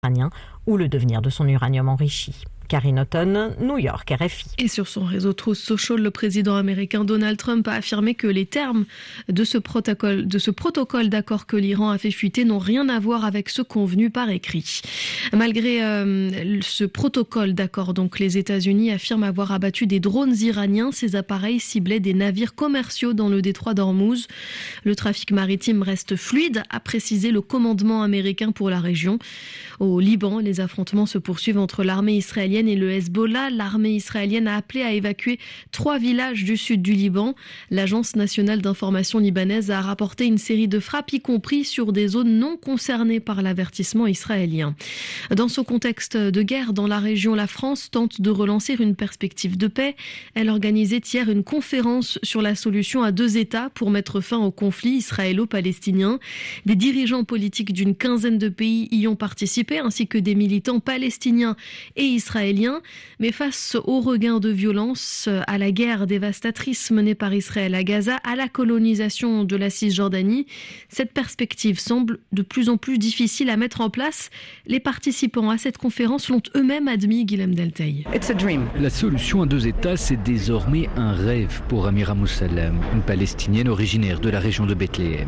iranien ou le devenir de son uranium enrichi. Karine Houghton, New York, RFI. Et sur son réseau Truth Social, le président américain Donald Trump a affirmé que les termes de ce protocole d'accord que l'Iran a fait fuiter n'ont rien à voir avec ce convenu par écrit. Malgré ce protocole d'accord, donc les États-Unis affirment avoir abattu des drones iraniens. Ces appareils ciblaient des navires commerciaux dans le détroit d'Ormuz. Le trafic maritime reste fluide, a précisé le commandement américain pour la région. Au Liban, les affrontements se poursuivent entre l'armée israélienne et le Hezbollah. L'armée israélienne a appelé à évacuer 3 villages du sud du Liban. L'Agence nationale d'information libanaise a rapporté une série de frappes, y compris sur des zones non concernées par l'avertissement israélien. Dans ce contexte de guerre dans la région, la France tente de relancer une perspective de paix. Elle organisait hier une conférence sur la solution à 2 États pour mettre fin au conflit israélo-palestinien. Des dirigeants politiques d'une quinzaine de pays y ont participé, ainsi que des militants palestiniens et israéliens. Mais face au regain de violence, à la guerre dévastatrice menée par Israël à Gaza, à la colonisation de la Cisjordanie, cette perspective semble de plus en plus difficile à mettre en place. Les participants à cette conférence l'ont eux-mêmes admis, Guilhem Delteil. La solution à 2 États, c'est désormais un rêve pour Amira Moussalem, une Palestinienne originaire de la région de Bethléem.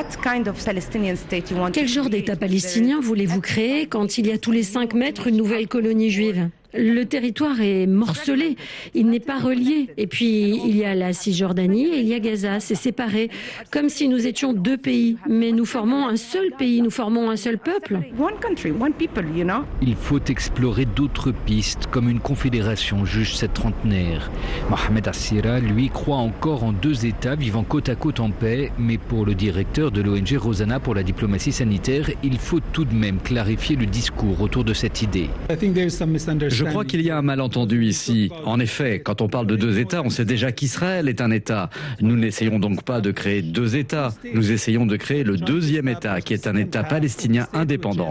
Quel genre d'État palestinien voulez-vous créer quand il y a tous les 5 mètres une nouvelle colonie juive ? Le territoire est morcelé, il n'est pas relié. Et puis, il y a la Cisjordanie et il y a Gaza, c'est séparé. Comme si nous étions 2 pays, mais nous formons un seul pays, nous formons un seul peuple. Il faut explorer d'autres pistes, comme une confédération, juge cette trentenaire. Mohamed Assira, lui, croit encore en 2 États vivant côte à côte en paix, mais pour le directeur de l'ONG Rosanna pour la diplomatie sanitaire, il faut tout de même clarifier le discours autour de cette idée. Je crois qu'il y a un malentendu ici. En effet, quand on parle de 2 États, on sait déjà qu'Israël est un État. Nous n'essayons donc pas de créer 2 États. Nous essayons de créer le 2e État, qui est un État palestinien indépendant.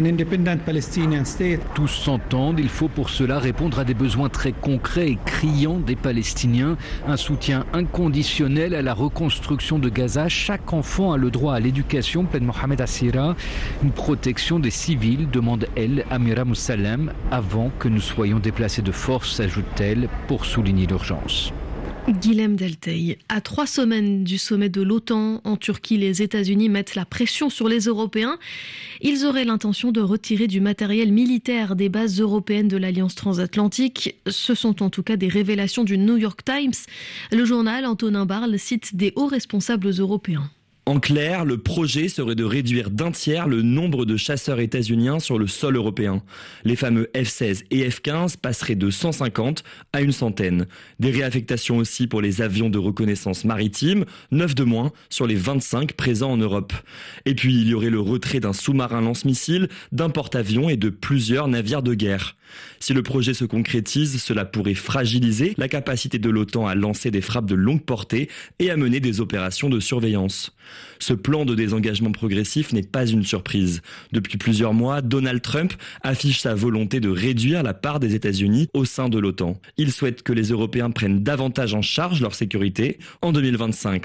Tous s'entendent, il faut pour cela répondre à des besoins très concrets et criants des Palestiniens. Un soutien inconditionnel à la reconstruction de Gaza. Chaque enfant a le droit à l'éducation, plaide Mohamed Assira. Une protection des civils, demande elle, Amira Moussalem, avant que nous soyons déplacés de force, ajoute-t-elle, pour souligner l'urgence. Guilhem Delteil. À 3 semaines du sommet de l'OTAN en Turquie, les États-Unis mettent la pression sur les Européens. Ils auraient l'intention de retirer du matériel militaire des bases européennes de l'Alliance transatlantique. Ce sont en tout cas des révélations du New York Times. Le journal Antonin Barle cite des hauts responsables européens. En clair, le projet serait de réduire d'1 tiers le nombre de chasseurs états-uniens sur le sol européen. Les fameux F-16 et F-15 passeraient de 150 à une centaine. Des réaffectations aussi pour les avions de reconnaissance maritime, 9 de moins sur les 25 présents en Europe. Et puis il y aurait le retrait d'un sous-marin lance-missiles, d'un porte-avions et de plusieurs navires de guerre. Si le projet se concrétise, cela pourrait fragiliser la capacité de l'OTAN à lancer des frappes de longue portée et à mener des opérations de surveillance. Ce plan de désengagement progressif n'est pas une surprise. Depuis plusieurs mois, Donald Trump affiche sa volonté de réduire la part des États-Unis au sein de l'OTAN. Il souhaite que les Européens prennent davantage en charge leur sécurité. En 2025,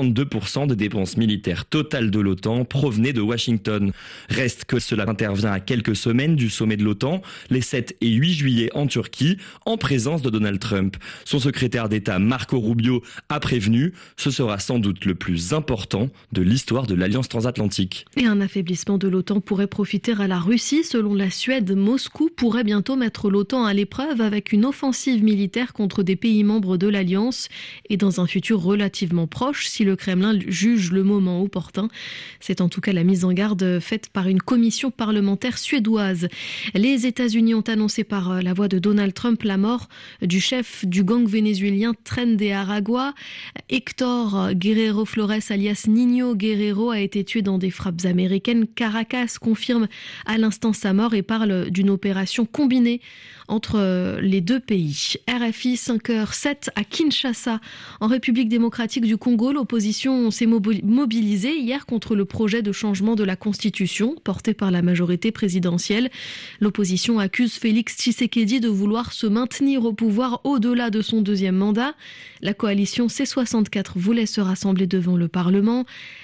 62% des dépenses militaires totales de l'OTAN provenaient de Washington. Reste que cela intervient à quelques semaines du sommet de l'OTAN, les 7 et 8 juillet en Turquie, en présence de Donald Trump. Son secrétaire d'État Marco Rubio a prévenu, ce sera sans doute le plus important de l'histoire de l'Alliance transatlantique. Et un affaiblissement de l'OTAN pourrait profiter à la Russie. Selon la Suède, Moscou pourrait bientôt mettre l'OTAN à l'épreuve avec une offensive militaire contre des pays membres de l'Alliance et dans un futur relativement proche, si le Kremlin juge le moment opportun. C'est en tout cas la mise en garde faite par une commission parlementaire suédoise. Les États-Unis ont annoncé par la voix de Donald Trump la mort du chef du gang vénézuélien Tren de Aragua. Héctor Guerrero Flores, alias Niño Guerrero, a été tué dans des frappes américaines. Caracas confirme à l'instant sa mort et parle d'une opération combinée entre les 2 pays. RFI 5h07 à Kinshasa, en République démocratique du Congo. L'opposition s'est mobilisée hier contre le projet de changement de la Constitution porté par la majorité présidentielle. L'opposition accuse Félix Tshisekedi de vouloir se maintenir au pouvoir au-delà de son 2e mandat. La coalition C64 voulait se rassembler devant le Parlement.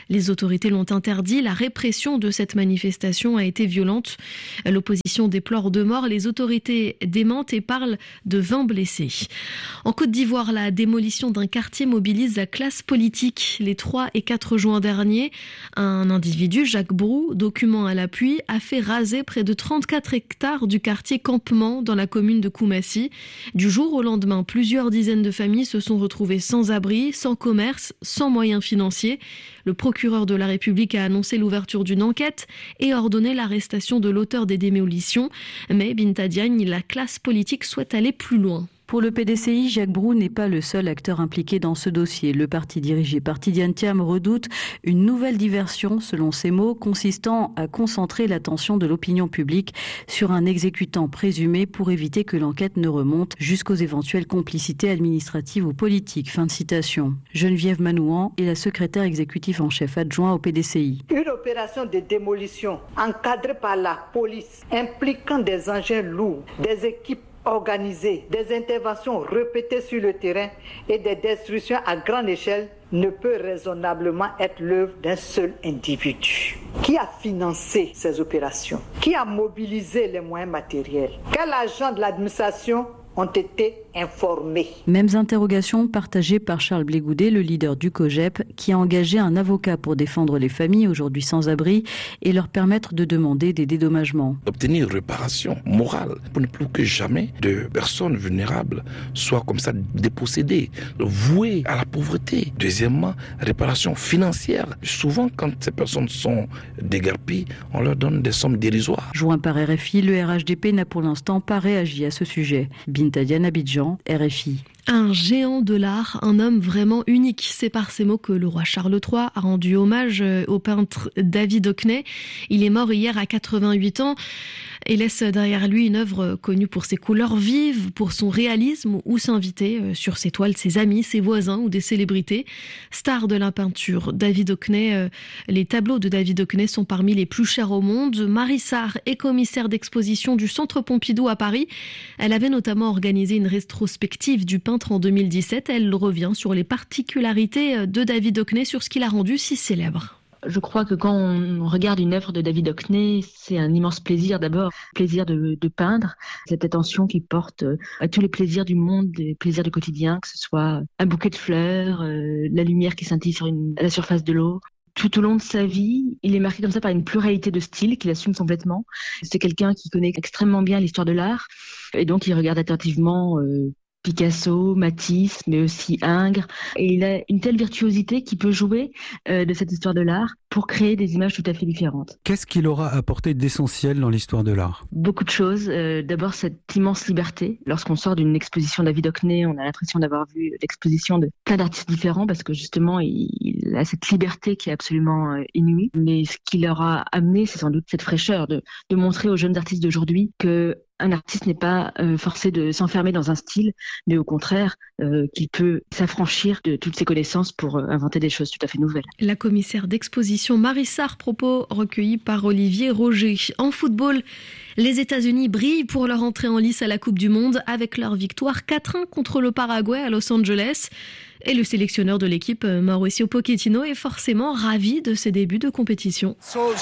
Les autorités l'ont interdit. La répression de cette manifestation a été violente. L'opposition déplore 2 morts. Les autorités démentent et parlent de 20 blessés. En Côte d'Ivoire, la démolition d'un quartier mobilise la classe politique. Les 3 et 4 juin dernier, un individu, Jacques Brou, document à l'appui, a fait raser près de 34 hectares du quartier Campement dans la commune de Koumassi. Du jour au lendemain, plusieurs dizaines de familles se sont retrouvées sans abri, sans commerce, sans moyens financiers. Le procureur de la République a annoncé l'ouverture d'une enquête et ordonné l'arrestation de l'auteur des démolitions. Mais Binta Diagne, la classe politique souhaite aller plus loin. Pour le PDCI, Jacques Brou n'est pas le seul acteur impliqué dans ce dossier. Le parti dirigé par Tidiane Thiam redoute une nouvelle diversion, selon ses mots, consistant à concentrer l'attention de l'opinion publique sur un exécutant présumé pour éviter que l'enquête ne remonte jusqu'aux éventuelles complicités administratives ou politiques. Fin de citation. Geneviève Manouan est la secrétaire exécutive en chef adjoint au PDCI. Une opération de démolition encadrée par la police, impliquant des engins lourds, des équipes organisées, des interventions répétées sur le terrain et des destructions à grande échelle ne peut raisonnablement être l'œuvre d'un seul individu. Qui a financé ces opérations? Qui a mobilisé les moyens matériels? Quel agent de l'administration ont été informés. Mêmes interrogations partagées par Charles Blégoudet, le leader du COJEP, qui a engagé un avocat pour défendre les familles aujourd'hui sans abri et leur permettre de demander des dédommagements. Obtenir réparation morale pour ne plus que jamais de personnes vulnérables soient comme ça dépossédées, vouées à la pauvreté. Deuxièmement, réparation financière. Souvent, quand ces personnes sont déguerpies, on leur donne des sommes dérisoires. Joint par RFI, le RHDP n'a pour l'instant pas réagi à ce sujet. Binta Diagne, Abidjan, RFI. Un géant de l'art, un homme vraiment unique. C'est par ces mots que le roi Charles III a rendu hommage au peintre David Hockney. Il est mort hier à 88 ans et laisse derrière lui une œuvre connue pour ses couleurs vives, pour son réalisme, où s'invitaient sur ses toiles ses amis, ses voisins ou des célébrités. Star de la peinture, David Hockney, les tableaux de David Hockney sont parmi les plus chers au monde. Marie Sarr est commissaire d'exposition du Centre Pompidou à Paris. Elle avait notamment organisé une rétrospective du peintre en 2017. Elle revient sur les particularités de David Hockney, sur ce qui l'a rendu si célèbre. Je crois que quand on regarde une œuvre de David Hockney, c'est un immense plaisir d'abord, plaisir de peindre, cette attention qu'il porte à tous les plaisirs du monde, les plaisirs du quotidien, que ce soit un bouquet de fleurs, la lumière qui scintille sur la surface de l'eau. Tout au long de sa vie, il est marqué comme ça par une pluralité de styles qu'il assume complètement. C'est quelqu'un qui connaît extrêmement bien l'histoire de l'art et donc il regarde attentivement Picasso, Matisse, mais aussi Ingres. Et il a une telle virtuosité qu'il peut jouer de cette histoire de l'art pour créer des images tout à fait différentes. Qu'est-ce qu'il aura apporté d'essentiel dans l'histoire de l'art ? Beaucoup de choses. D'abord, cette immense liberté. Lorsqu'on sort d'une exposition David Hockney, on a l'impression d'avoir vu l'exposition de plein d'artistes différents parce que justement, il a cette liberté qui est absolument inouïe. Mais ce qui leur a amené, c'est sans doute cette fraîcheur de montrer aux jeunes artistes d'aujourd'hui que un artiste n'est pas forcé de s'enfermer dans un style, mais au contraire, qu'il peut s'affranchir de toutes ses connaissances pour inventer des choses tout à fait nouvelles. La commissaire d'exposition Marie Sarr, propos recueillis par Olivier Roger. En football, les États-Unis brillent pour leur entrée en lice à la Coupe du Monde avec leur victoire 4-1 contre le Paraguay à Los Angeles. Et le sélectionneur de l'équipe, Mauricio Pochettino, est forcément ravi de ses débuts de compétition.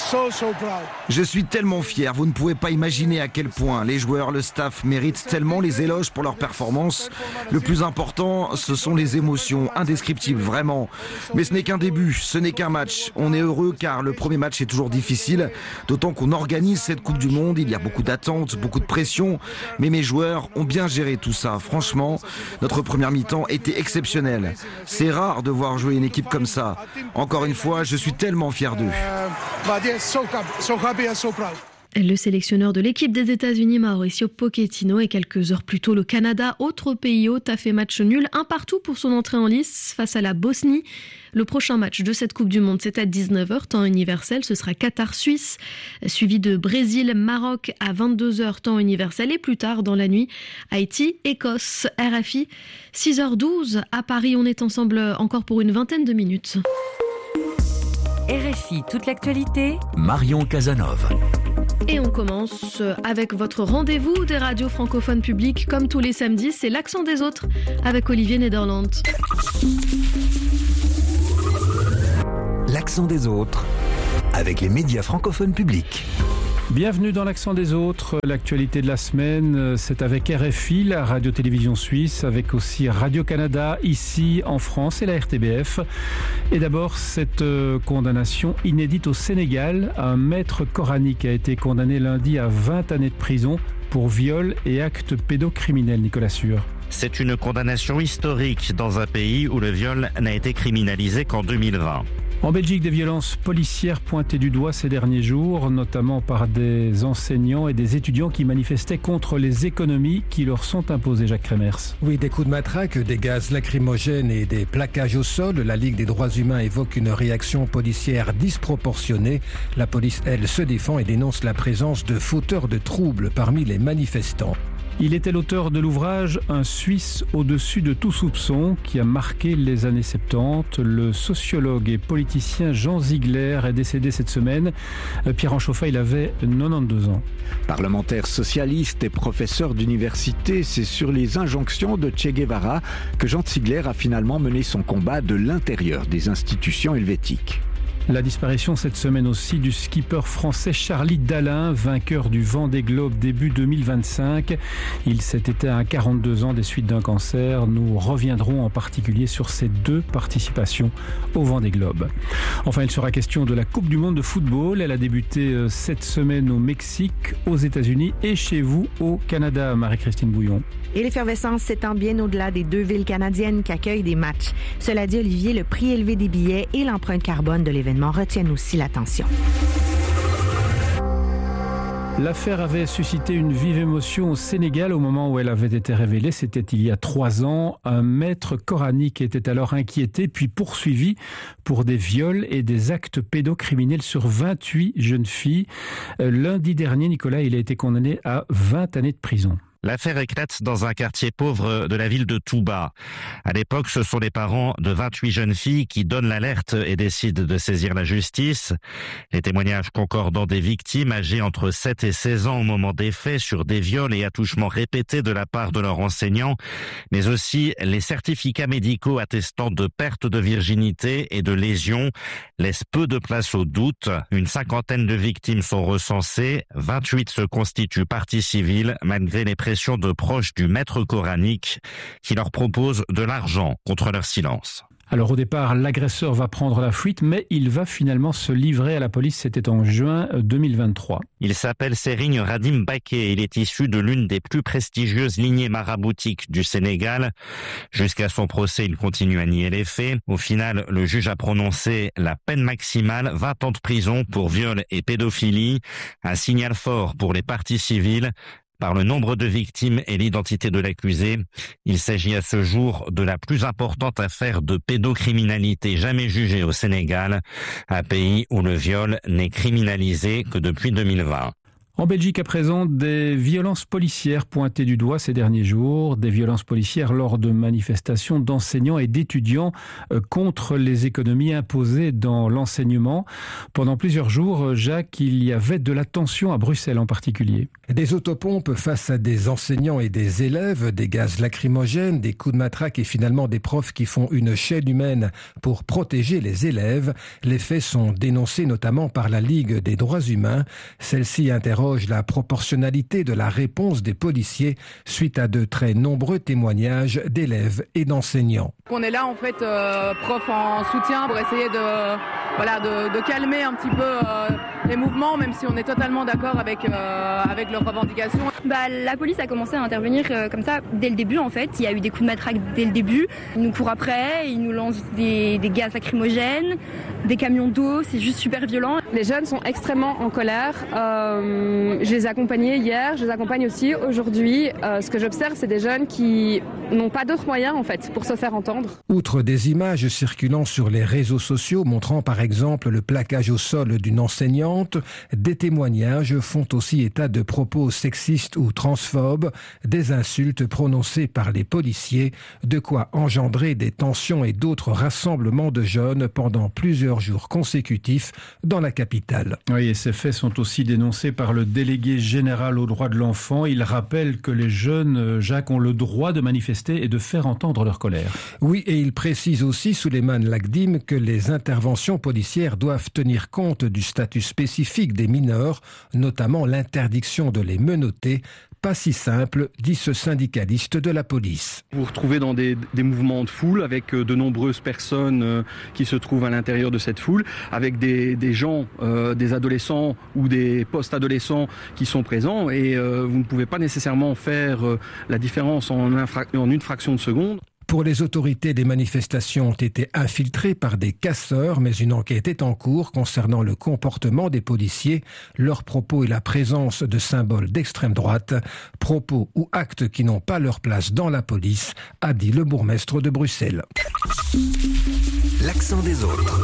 Je suis tellement fier, vous ne pouvez pas imaginer à quel point les joueurs, le staff méritent tellement les éloges pour leur performance. Le plus important, ce sont les émotions, indescriptibles vraiment. Mais ce n'est qu'un début, ce n'est qu'un match. On est heureux car le premier match est toujours difficile, d'autant qu'on organise cette Coupe du Monde, il y a beaucoup d'attentes, beaucoup de pression, mais mes joueurs ont bien géré tout ça. Franchement, notre première mi-temps était exceptionnelle. C'est rare de voir jouer une équipe comme ça. Encore une fois, je suis tellement fier d'eux. Le sélectionneur de l'équipe des États-Unis, Mauricio Pochettino, et quelques heures plus tôt, le Canada, autre pays hôte, a fait match nul, 1-1 pour son entrée en lice face à la Bosnie. Le prochain match de cette Coupe du Monde, c'est à 19h, temps universel. Ce sera Qatar-Suisse, suivi de Brésil-Maroc à 22h, temps universel. Et plus tard, dans la nuit, Haïti-Écosse. RFI, 6h12. À Paris, on est ensemble encore pour une vingtaine de minutes. RFI, toute l'actualité. Marion Casanov. Et on commence avec votre rendez-vous des radios francophones publiques. Comme tous les samedis, c'est l'accent des autres avec Olivier Nederland. l'accent des autres avec les médias francophones publics. Bienvenue dans l'accent des autres. L'actualité de la semaine, c'est avec RFI, la radio-télévision suisse, avec aussi Radio-Canada, ici en France, et la RTBF. Et d'abord, cette condamnation inédite au Sénégal. Un maître coranique a été condamné lundi à 20 années de prison pour viol et actes pédocriminels. Nicolas Sûr. C'est une condamnation historique dans un pays où le viol n'a été criminalisé qu'en 2020. En Belgique, des violences policières pointées du doigt ces derniers jours, notamment par des enseignants et des étudiants qui manifestaient contre les économies qui leur sont imposées. Jacques Kremers. Oui, des coups de matraque, des gaz lacrymogènes et des plaquages au sol. La Ligue des droits humains évoque une réaction policière disproportionnée. La police, elle, se défend et dénonce la présence de fauteurs de troubles parmi les manifestants. Il était l'auteur de l'ouvrage « Un Suisse au-dessus de tout soupçon » qui a marqué les années 70. Le sociologue et politicien Jean Ziegler est décédé cette semaine. Pierre Anchofa, il avait 92 ans. Parlementaire socialiste et professeur d'université, c'est sur les injonctions de Che Guevara que Jean Ziegler a finalement mené son combat de l'intérieur des institutions helvétiques. La disparition cette semaine aussi du skipper français Charlie Dalin, vainqueur du Vendée Globe début 2025. Il s'est éteint à 42 ans des suites d'un cancer. Nous reviendrons en particulier sur ces deux participations au Vendée Globe. Enfin, il sera question de la Coupe du Monde de football. Elle a débuté cette semaine au Mexique, aux États-Unis et chez vous au Canada. Marie-Christine Bouillon. Et l'effervescence s'étend bien au-delà des deux villes canadiennes qui accueillent des matchs. Cela dit, Olivier, le prix élevé des billets et l'empreinte carbone de l'événement retiennent aussi l'attention. L'affaire avait suscité une vive émotion au Sénégal au moment où elle avait été révélée. C'était il y a 3 ans. Un maître coranique était alors inquiété puis poursuivi pour des viols et des actes pédocriminels sur 28 jeunes filles. Lundi dernier, Nicolas, il a été condamné à 20 années de prison. L'affaire éclate dans un quartier pauvre de la ville de Touba. À l'époque, ce sont les parents de 28 jeunes filles qui donnent l'alerte et décident de saisir la justice. Les témoignages concordants des victimes âgées entre 7 et 16 ans au moment des faits sur des viols et attouchements répétés de la part de leurs enseignants, mais aussi les certificats médicaux attestant de perte de virginité et de lésions laissent peu de place au doute. Une 50aine de victimes sont recensées, 28 se constituent partie civile malgré les pressions de proches du maître coranique qui leur propose de l'argent contre leur silence. Alors au départ, l'agresseur va prendre la fuite, mais il va finalement se livrer à la police. C'était en juin 2023. Il s'appelle Serigne Radim Baké. Il est issu de l'une des plus prestigieuses lignées maraboutiques du Sénégal. Jusqu'à son procès, il continue à nier les faits. Au final, le juge a prononcé la peine maximale, 20 ans de prison pour viol et pédophilie. Un signal fort pour les parties civiles. Par le nombre de victimes et l'identité de l'accusé, il s'agit à ce jour de la plus importante affaire de pédocriminalité jamais jugée au Sénégal, un pays où le viol n'est criminalisé que depuis 2020. En Belgique à présent, des violences policières pointées du doigt ces derniers jours, des violences policières lors de manifestations d'enseignants et d'étudiants contre les économies imposées dans l'enseignement. Pendant plusieurs jours, Jacques, il y avait de la tension à Bruxelles en particulier. Des autopompes face à des enseignants et des élèves, des gaz lacrymogènes, des coups de matraque et finalement des profs qui font une chaîne humaine pour protéger les élèves. Les faits sont dénoncés notamment par la Ligue des droits humains. Celle-ci interroge la proportionnalité de la réponse des policiers suite à de très nombreux témoignages d'élèves et d'enseignants. On est là en fait, prof en soutien pour essayer de calmer un petit peu les mouvements, même si on est totalement d'accord avec leurs revendications. La police a commencé à intervenir comme ça dès le début en fait. Il y a eu des coups de matraque dès le début. Ils nous courent après, ils nous lancent des gaz lacrymogènes, des camions d'eau, c'est juste super violent. Les jeunes sont extrêmement en colère. Je les ai accompagnés hier, je les accompagne aussi aujourd'hui. Ce que j'observe, c'est des jeunes qui n'ont pas d'autres moyens en fait pour se faire entendre. Outre des images circulant sur les réseaux sociaux montrant par exemple le plaquage au sol d'une enseignante, violentes. Des témoignages font aussi état de propos sexistes ou transphobes, des insultes prononcées par les policiers, de quoi engendrer des tensions et d'autres rassemblements de jeunes pendant plusieurs jours consécutifs dans la capitale. Oui, et ces faits sont aussi dénoncés par le délégué général aux droits de l'enfant. Il rappelle que les jeunes, Jacques, ont le droit de manifester et de faire entendre leur colère. Oui, et il précise aussi, Souleymane Lagdim, que les interventions policières doivent tenir compte du statut spécifique des mineurs, notamment l'interdiction de les menotter. Pas si simple, dit ce syndicaliste de la police. Vous vous retrouvez dans des mouvements de foule avec de nombreuses personnes qui se trouvent à l'intérieur de cette foule, avec des gens, des adolescents ou des post-adolescents qui sont présents et vous ne pouvez pas nécessairement faire la différence en une fraction de seconde. Pour les autorités, des manifestations ont été infiltrées par des casseurs, mais une enquête est en cours concernant le comportement des policiers, leurs propos et la présence de symboles d'extrême droite, propos ou actes qui n'ont pas leur place dans la police, a dit le bourgmestre de Bruxelles. L'accent des autres.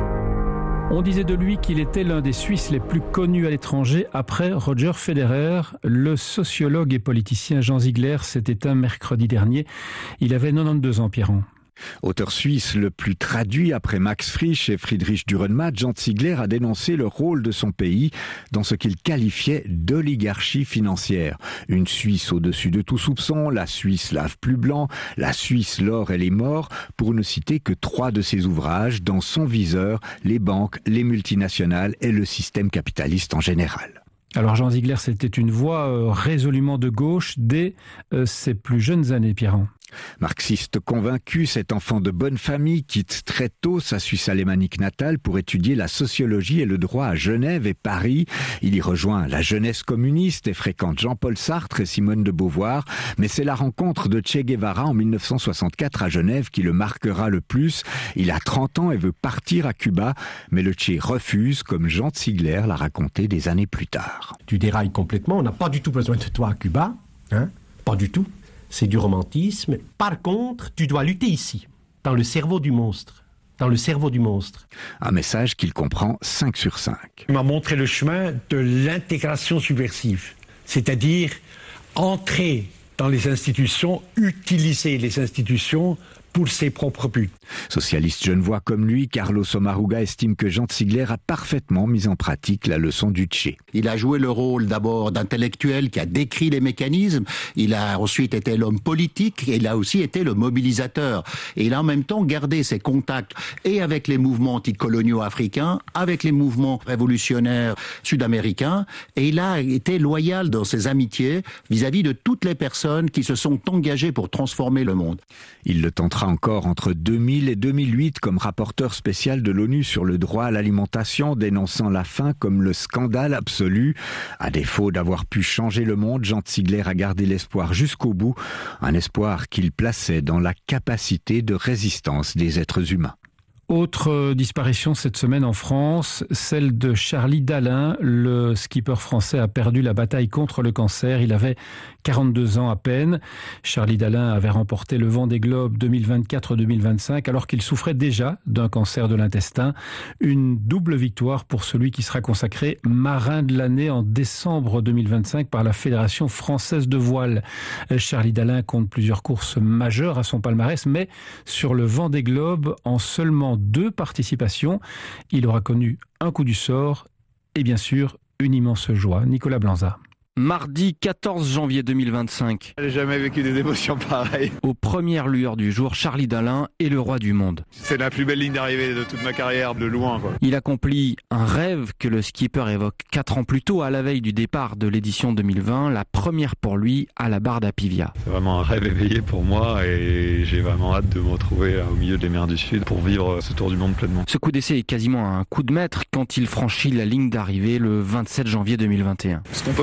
On disait de lui qu'il était l'un des Suisses les plus connus à l'étranger après Roger Federer. Le sociologue et politicien Jean Ziegler s'est éteint mercredi dernier. Il avait 92 ans, Pierron. Auteur suisse le plus traduit après Max Frisch et Friedrich Dürrenmatt, Jean Ziegler a dénoncé le rôle de son pays dans ce qu'il qualifiait d'oligarchie financière. Une Suisse au-dessus de tout soupçon, la Suisse lave plus blanc, la Suisse l'or et les morts, pour ne citer que 3 de ses ouvrages dans son viseur, les banques, les multinationales et le système capitaliste en général. Alors Jean Ziegler, c'était une voix résolument de gauche dès ses plus jeunes années, Pierron. Marxiste convaincu, cet enfant de bonne famille quitte très tôt sa Suisse alémanique natale pour étudier la sociologie et le droit à Genève et Paris. Il y rejoint la jeunesse communiste et fréquente Jean-Paul Sartre et Simone de Beauvoir. Mais c'est la rencontre de Che Guevara en 1964 à Genève qui le marquera le plus. Il a 30 ans et veut partir à Cuba, mais le Che refuse, comme Jean Ziegler l'a raconté des années plus tard. Tu dérailles complètement, on n'a pas du tout besoin de toi à Cuba, pas du tout. C'est du romantisme. Par contre, tu dois lutter ici, dans le cerveau du monstre. Dans le cerveau du monstre. Un message qu'il comprend 5 sur 5. Il m'a montré le chemin de l'intégration subversive. C'est-à-dire entrer dans les institutions, utiliser les institutions pour ses propres buts. Socialiste genevois comme lui, Carlos Omaruga estime que Jean Ziegler a parfaitement mis en pratique la leçon du Che. Il a joué le rôle d'abord d'intellectuel qui a décrit les mécanismes, il a ensuite été l'homme politique et il a aussi été le mobilisateur. Et il a en même temps gardé ses contacts et avec les mouvements anticoloniaux africains, avec les mouvements révolutionnaires sud-américains, et il a été loyal dans ses amitiés vis-à-vis de toutes les personnes qui se sont engagées pour transformer le monde. Il le tentera encore entre 2000 et 2008 comme rapporteur spécial de l'ONU sur le droit à l'alimentation, dénonçant la faim comme le scandale absolu. À défaut d'avoir pu changer le monde, Jean Ziegler a gardé l'espoir jusqu'au bout, un espoir qu'il plaçait dans la capacité de résistance des êtres humains. Autre disparition cette semaine en France, celle de Charlie Dalin. Le skipper français a perdu la bataille contre le cancer. Il avait 42 ans à peine. Charlie Dalin avait remporté le Vendée Globe 2024-2025 alors qu'il souffrait déjà d'un cancer de l'intestin. Une double victoire pour celui qui sera consacré marin de l'année en décembre 2025 par la Fédération française de voile. Charlie Dalin compte plusieurs courses majeures à son palmarès, mais sur le Vendée Globe, en seulement 2 participations, il aura connu un coup du sort et bien sûr une immense joie. Nicolas Blanza. Mardi 14 janvier 2025. J'ai jamais vécu des émotions pareilles. Aux premières lueurs du jour, Charlie Dalin est le roi du monde. C'est la plus belle ligne d'arrivée de toute ma carrière, de loin, quoi. Il accomplit un rêve que le skipper évoque 4 ans plus tôt, à la veille du départ de l'édition 2020, la première pour lui à la barre d'Apivia. C'est vraiment un rêve éveillé pour moi et j'ai vraiment hâte de me retrouver au milieu des mers du Sud pour vivre ce tour du monde pleinement. Ce coup d'essai est quasiment un coup de maître quand il franchit la ligne d'arrivée le 27 janvier 2021. Ce qu'on peut pas m'enlever,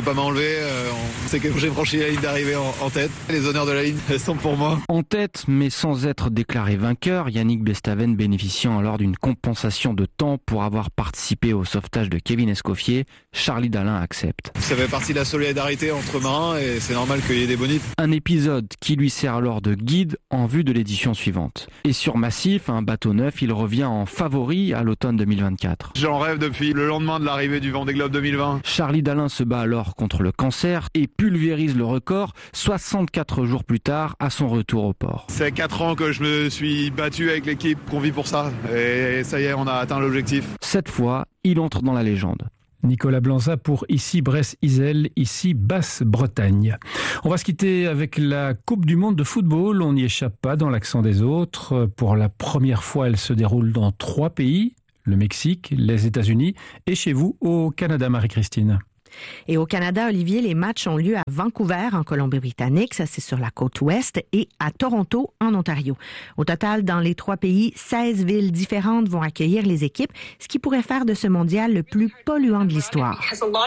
retrouver. On sait que j'ai franchi la ligne d'arrivée en tête. Les honneurs de la ligne sont pour moi. En tête, mais sans être déclaré vainqueur, Yannick Bestaven bénéficiant alors d'une compensation de temps pour avoir participé au sauvetage de Kevin Escoffier, Charlie Dalin accepte. Ça fait partie de la solidarité entre marins et c'est normal qu'il y ait des bonifs. Un épisode qui lui sert alors de guide en vue de l'édition suivante. Et sur Massif, un bateau neuf, il revient en favori à l'automne 2024. J'en rêve depuis le lendemain de l'arrivée du Vendée Globe 2020. Charlie Dalin se bat alors contre le cancer et pulvérise le record 64 jours plus tard à son retour au port. C'est 4 ans que je me suis battu avec l'équipe, qu'on vit pour ça. Et ça y est, on a atteint l'objectif. Cette fois, il entre dans la légende. Nicolas Blanza pour ici Bresse-Isel, ici Basse-Bretagne. On va se quitter avec la Coupe du Monde de football. On n'y échappe pas dans l'accent des autres. Pour la première fois, elle se déroule dans 3 pays, le Mexique, les États-Unis et chez vous au Canada, Marie-Christine. Et au Canada, Olivier, les matchs ont lieu à Vancouver, en Colombie-Britannique, ça c'est sur la côte ouest, et à Toronto, en Ontario. Au total, dans les 3 pays, 16 villes différentes vont accueillir les équipes, ce qui pourrait faire de ce mondial le plus polluant de l'histoire.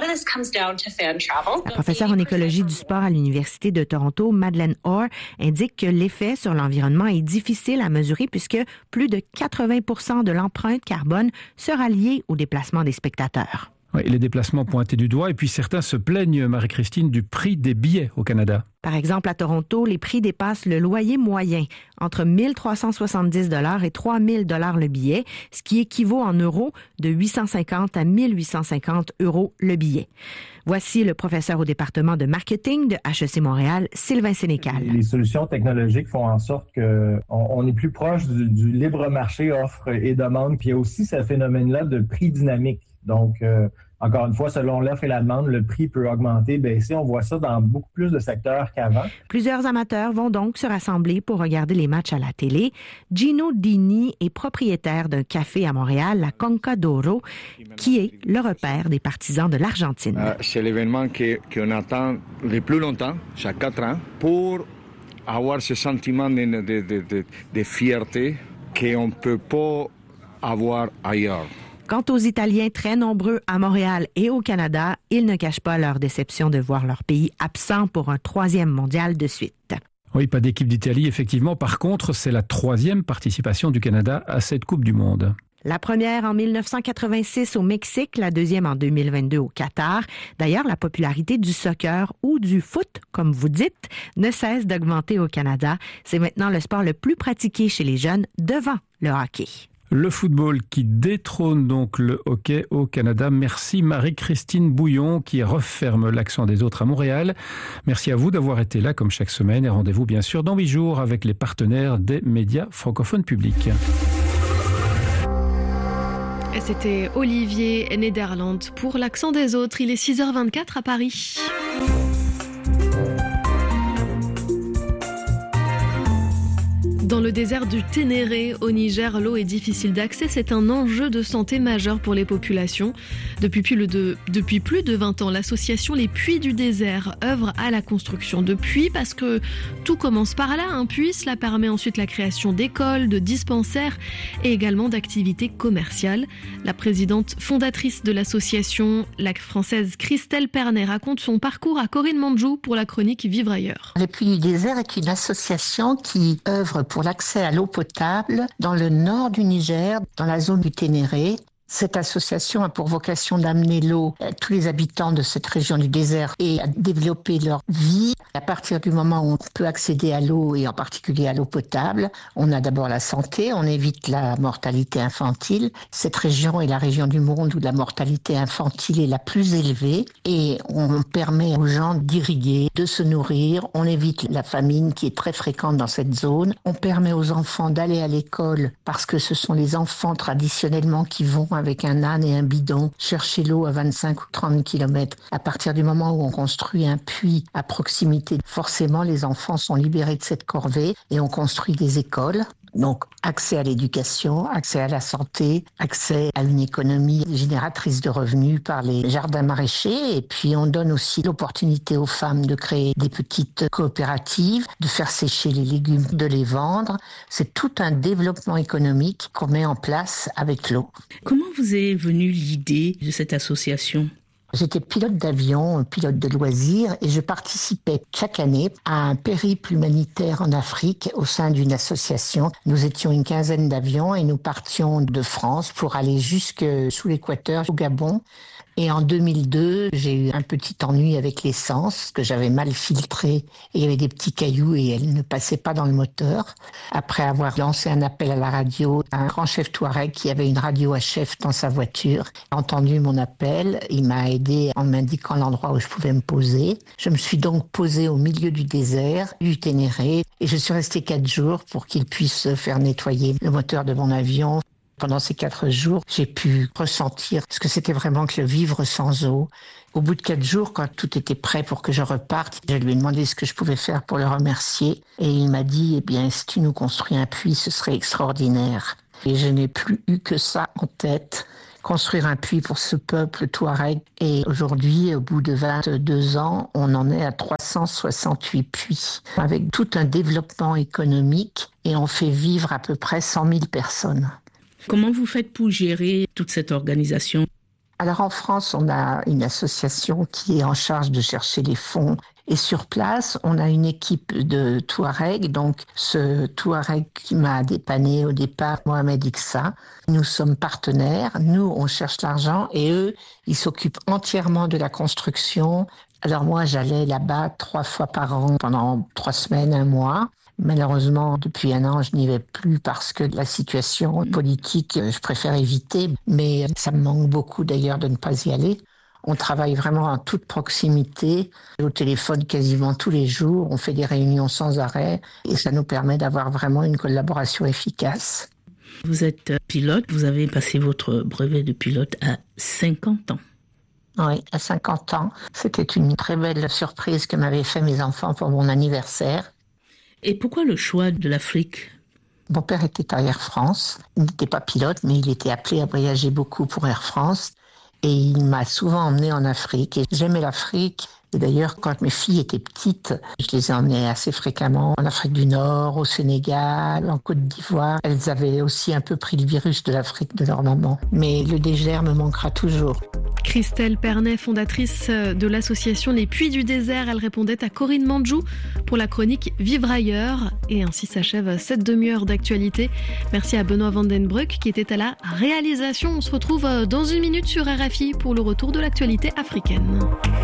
La professeure en écologie du sport à l'Université de Toronto, Madeleine Orr, indique que l'effet sur l'environnement est difficile à mesurer puisque plus de 80% de l'empreinte carbone sera liée au déplacement des spectateurs. Oui, les déplacements pointés du doigt et puis certains se plaignent, Marie-Christine, du prix des billets au Canada. Par exemple, à Toronto, les prix dépassent le loyer moyen, entre 1 370 $ et 3 000 $ le billet, ce qui équivaut en euros de 850 à 1 850 € le billet. Voici le professeur au département de marketing de HEC Montréal, Sylvain Sénécal. Les solutions technologiques font en sorte qu'on est plus proche du libre marché offre et demande, puis il y a aussi ce phénomène-là de prix dynamique. Donc, encore une fois, selon l'offre et la demande, le prix peut augmenter, baisser. On voit ça dans beaucoup plus de secteurs qu'avant. Plusieurs amateurs vont donc se rassembler pour regarder les matchs à la télé. Gino Dini est propriétaire d'un café à Montréal, la Conca d'Oro, qui est le repère des partisans de l'Argentine. C'est l'événement qu'on attend le plus longtemps, chaque 4 ans, pour avoir ce sentiment de fierté qu'on ne peut pas avoir ailleurs. Quant aux Italiens très nombreux à Montréal et au Canada, ils ne cachent pas leur déception de voir leur pays absent pour un 3e mondial de suite. Oui, pas d'équipe d'Italie, effectivement. Par contre, c'est la 3e participation du Canada à cette Coupe du Monde. La première en 1986 au Mexique, la 2e en 2022 au Qatar. D'ailleurs, la popularité du soccer ou du foot, comme vous dites, ne cesse d'augmenter au Canada. C'est maintenant le sport le plus pratiqué chez les jeunes devant le hockey. Le football qui détrône donc le hockey au Canada. Merci Marie-Christine Bouillon qui referme l'accent des autres à Montréal. Merci à vous d'avoir été là comme chaque semaine et rendez-vous bien sûr dans 8 jours avec les partenaires des médias francophones publics. Et c'était Olivier Nederland pour l'accent des autres. Il est 6h24 à Paris. Dans le désert du Ténéré, au Niger, l'eau est difficile d'accès. C'est un enjeu de santé majeur pour les populations. Depuis plus de 20 ans, l'association Les Puits du Désert œuvre à la construction de puits parce que tout commence par là. Un puits, cela permet ensuite la création d'écoles, de dispensaires et également d'activités commerciales. La présidente fondatrice de l'association, la française Christelle Pernet, raconte son parcours à Corinne Mandjou pour la chronique Vivre ailleurs. Les Puits du Désert est une association qui œuvre pour l'accès à l'eau potable dans le nord du Niger, dans la zone du Ténéré. Cette association a pour vocation d'amener l'eau à tous les habitants de cette région du désert et à développer leur vie. À partir du moment où on peut accéder à l'eau et en particulier à l'eau potable, on a d'abord la santé, on évite la mortalité infantile. Cette région est la région du monde où la mortalité infantile est la plus élevée et on permet aux gens d'irriguer, de se nourrir. On évite la famine qui est très fréquente dans cette zone. On permet aux enfants d'aller à l'école parce que ce sont les enfants traditionnellement qui vont avec un âne et un bidon chercher l'eau à 25 ou 30 km. À partir du moment où on construit un puits à proximité, forcément les enfants sont libérés de cette corvée et on construit des écoles. Donc, accès à l'éducation, accès à la santé, accès à une économie génératrice de revenus par les jardins maraîchers. Et puis, on donne aussi l'opportunité aux femmes de créer des petites coopératives, de faire sécher les légumes, de les vendre. C'est tout un développement économique qu'on met en place avec l'eau. Comment vous est venue l'idée de cette association ? J'étais pilote d'avion, pilote de loisirs, et je participais chaque année à un périple humanitaire en Afrique au sein d'une association. Nous étions une quinzaine d'avions et nous partions de France pour aller jusque sous l'équateur, au Gabon. Et en 2002, j'ai eu un petit ennui avec l'essence que j'avais mal filtrée. Il y avait des petits cailloux et elle ne passait pas dans le moteur. Après avoir lancé un appel à la radio, un grand chef Touareg qui avait une radio HF dans sa voiture a entendu mon appel. Il m'a aidé en m'indiquant l'endroit où je pouvais me poser. Je me suis donc posée au milieu du désert, du Ténéré, et je suis restée 4 jours pour qu'il puisse faire nettoyer le moteur de mon avion. Pendant ces 4 jours, j'ai pu ressentir ce que c'était vraiment que le vivre sans eau. Au bout de 4 jours, quand tout était prêt pour que je reparte, je lui ai demandé ce que je pouvais faire pour le remercier. Et il m'a dit, si tu nous construis un puits, ce serait extraordinaire. Et je n'ai plus eu que ça en tête, construire un puits pour ce peuple touareg. Et aujourd'hui, au bout de 22 ans, on en est à 368 puits, avec tout un développement économique, et on fait vivre à peu près 100 000 personnes. Comment vous faites pour gérer toute cette organisation ? Alors en France, on a une association qui est en charge de chercher les fonds. Et sur place, on a une équipe de Touareg. Donc ce Touareg qui m'a dépanné au départ, Mohamed Iqsa. Nous sommes partenaires. Nous, on cherche l'argent et eux, ils s'occupent entièrement de la construction. Alors moi, j'allais là-bas 3 fois par an pendant 3 semaines, 1 mois. Malheureusement, depuis 1 an, je n'y vais plus parce que la situation politique, je préfère éviter. Mais ça me manque beaucoup d'ailleurs de ne pas y aller. On travaille vraiment en toute proximité, au téléphone quasiment tous les jours. On fait des réunions sans arrêt et ça nous permet d'avoir vraiment une collaboration efficace. Vous êtes pilote, vous avez passé votre brevet de pilote à 50 ans. Oui, à 50 ans. C'était une très belle surprise que m'avaient fait mes enfants pour mon anniversaire. Et pourquoi le choix de l'Afrique ? Mon père était à Air France. Il n'était pas pilote, mais il était appelé à voyager beaucoup pour Air France. Et il m'a souvent emmené en Afrique. Et j'aimais l'Afrique. Et d'ailleurs, quand mes filles étaient petites, je les ai emmenées assez fréquemment en Afrique du Nord, au Sénégal, en Côte d'Ivoire. Elles avaient aussi un peu pris le virus de l'Afrique de leur maman. Mais le désert me manquera toujours. Christelle Pernet, fondatrice de l'association Les Puits du Désert, elle répondait à Corinne Mandjou pour la chronique Vivre ailleurs. Et ainsi s'achève cette demi-heure d'actualité. Merci à Benoît Vandenbruck qui était à la réalisation. On se retrouve dans 1 minute sur RFI pour le retour de l'actualité africaine.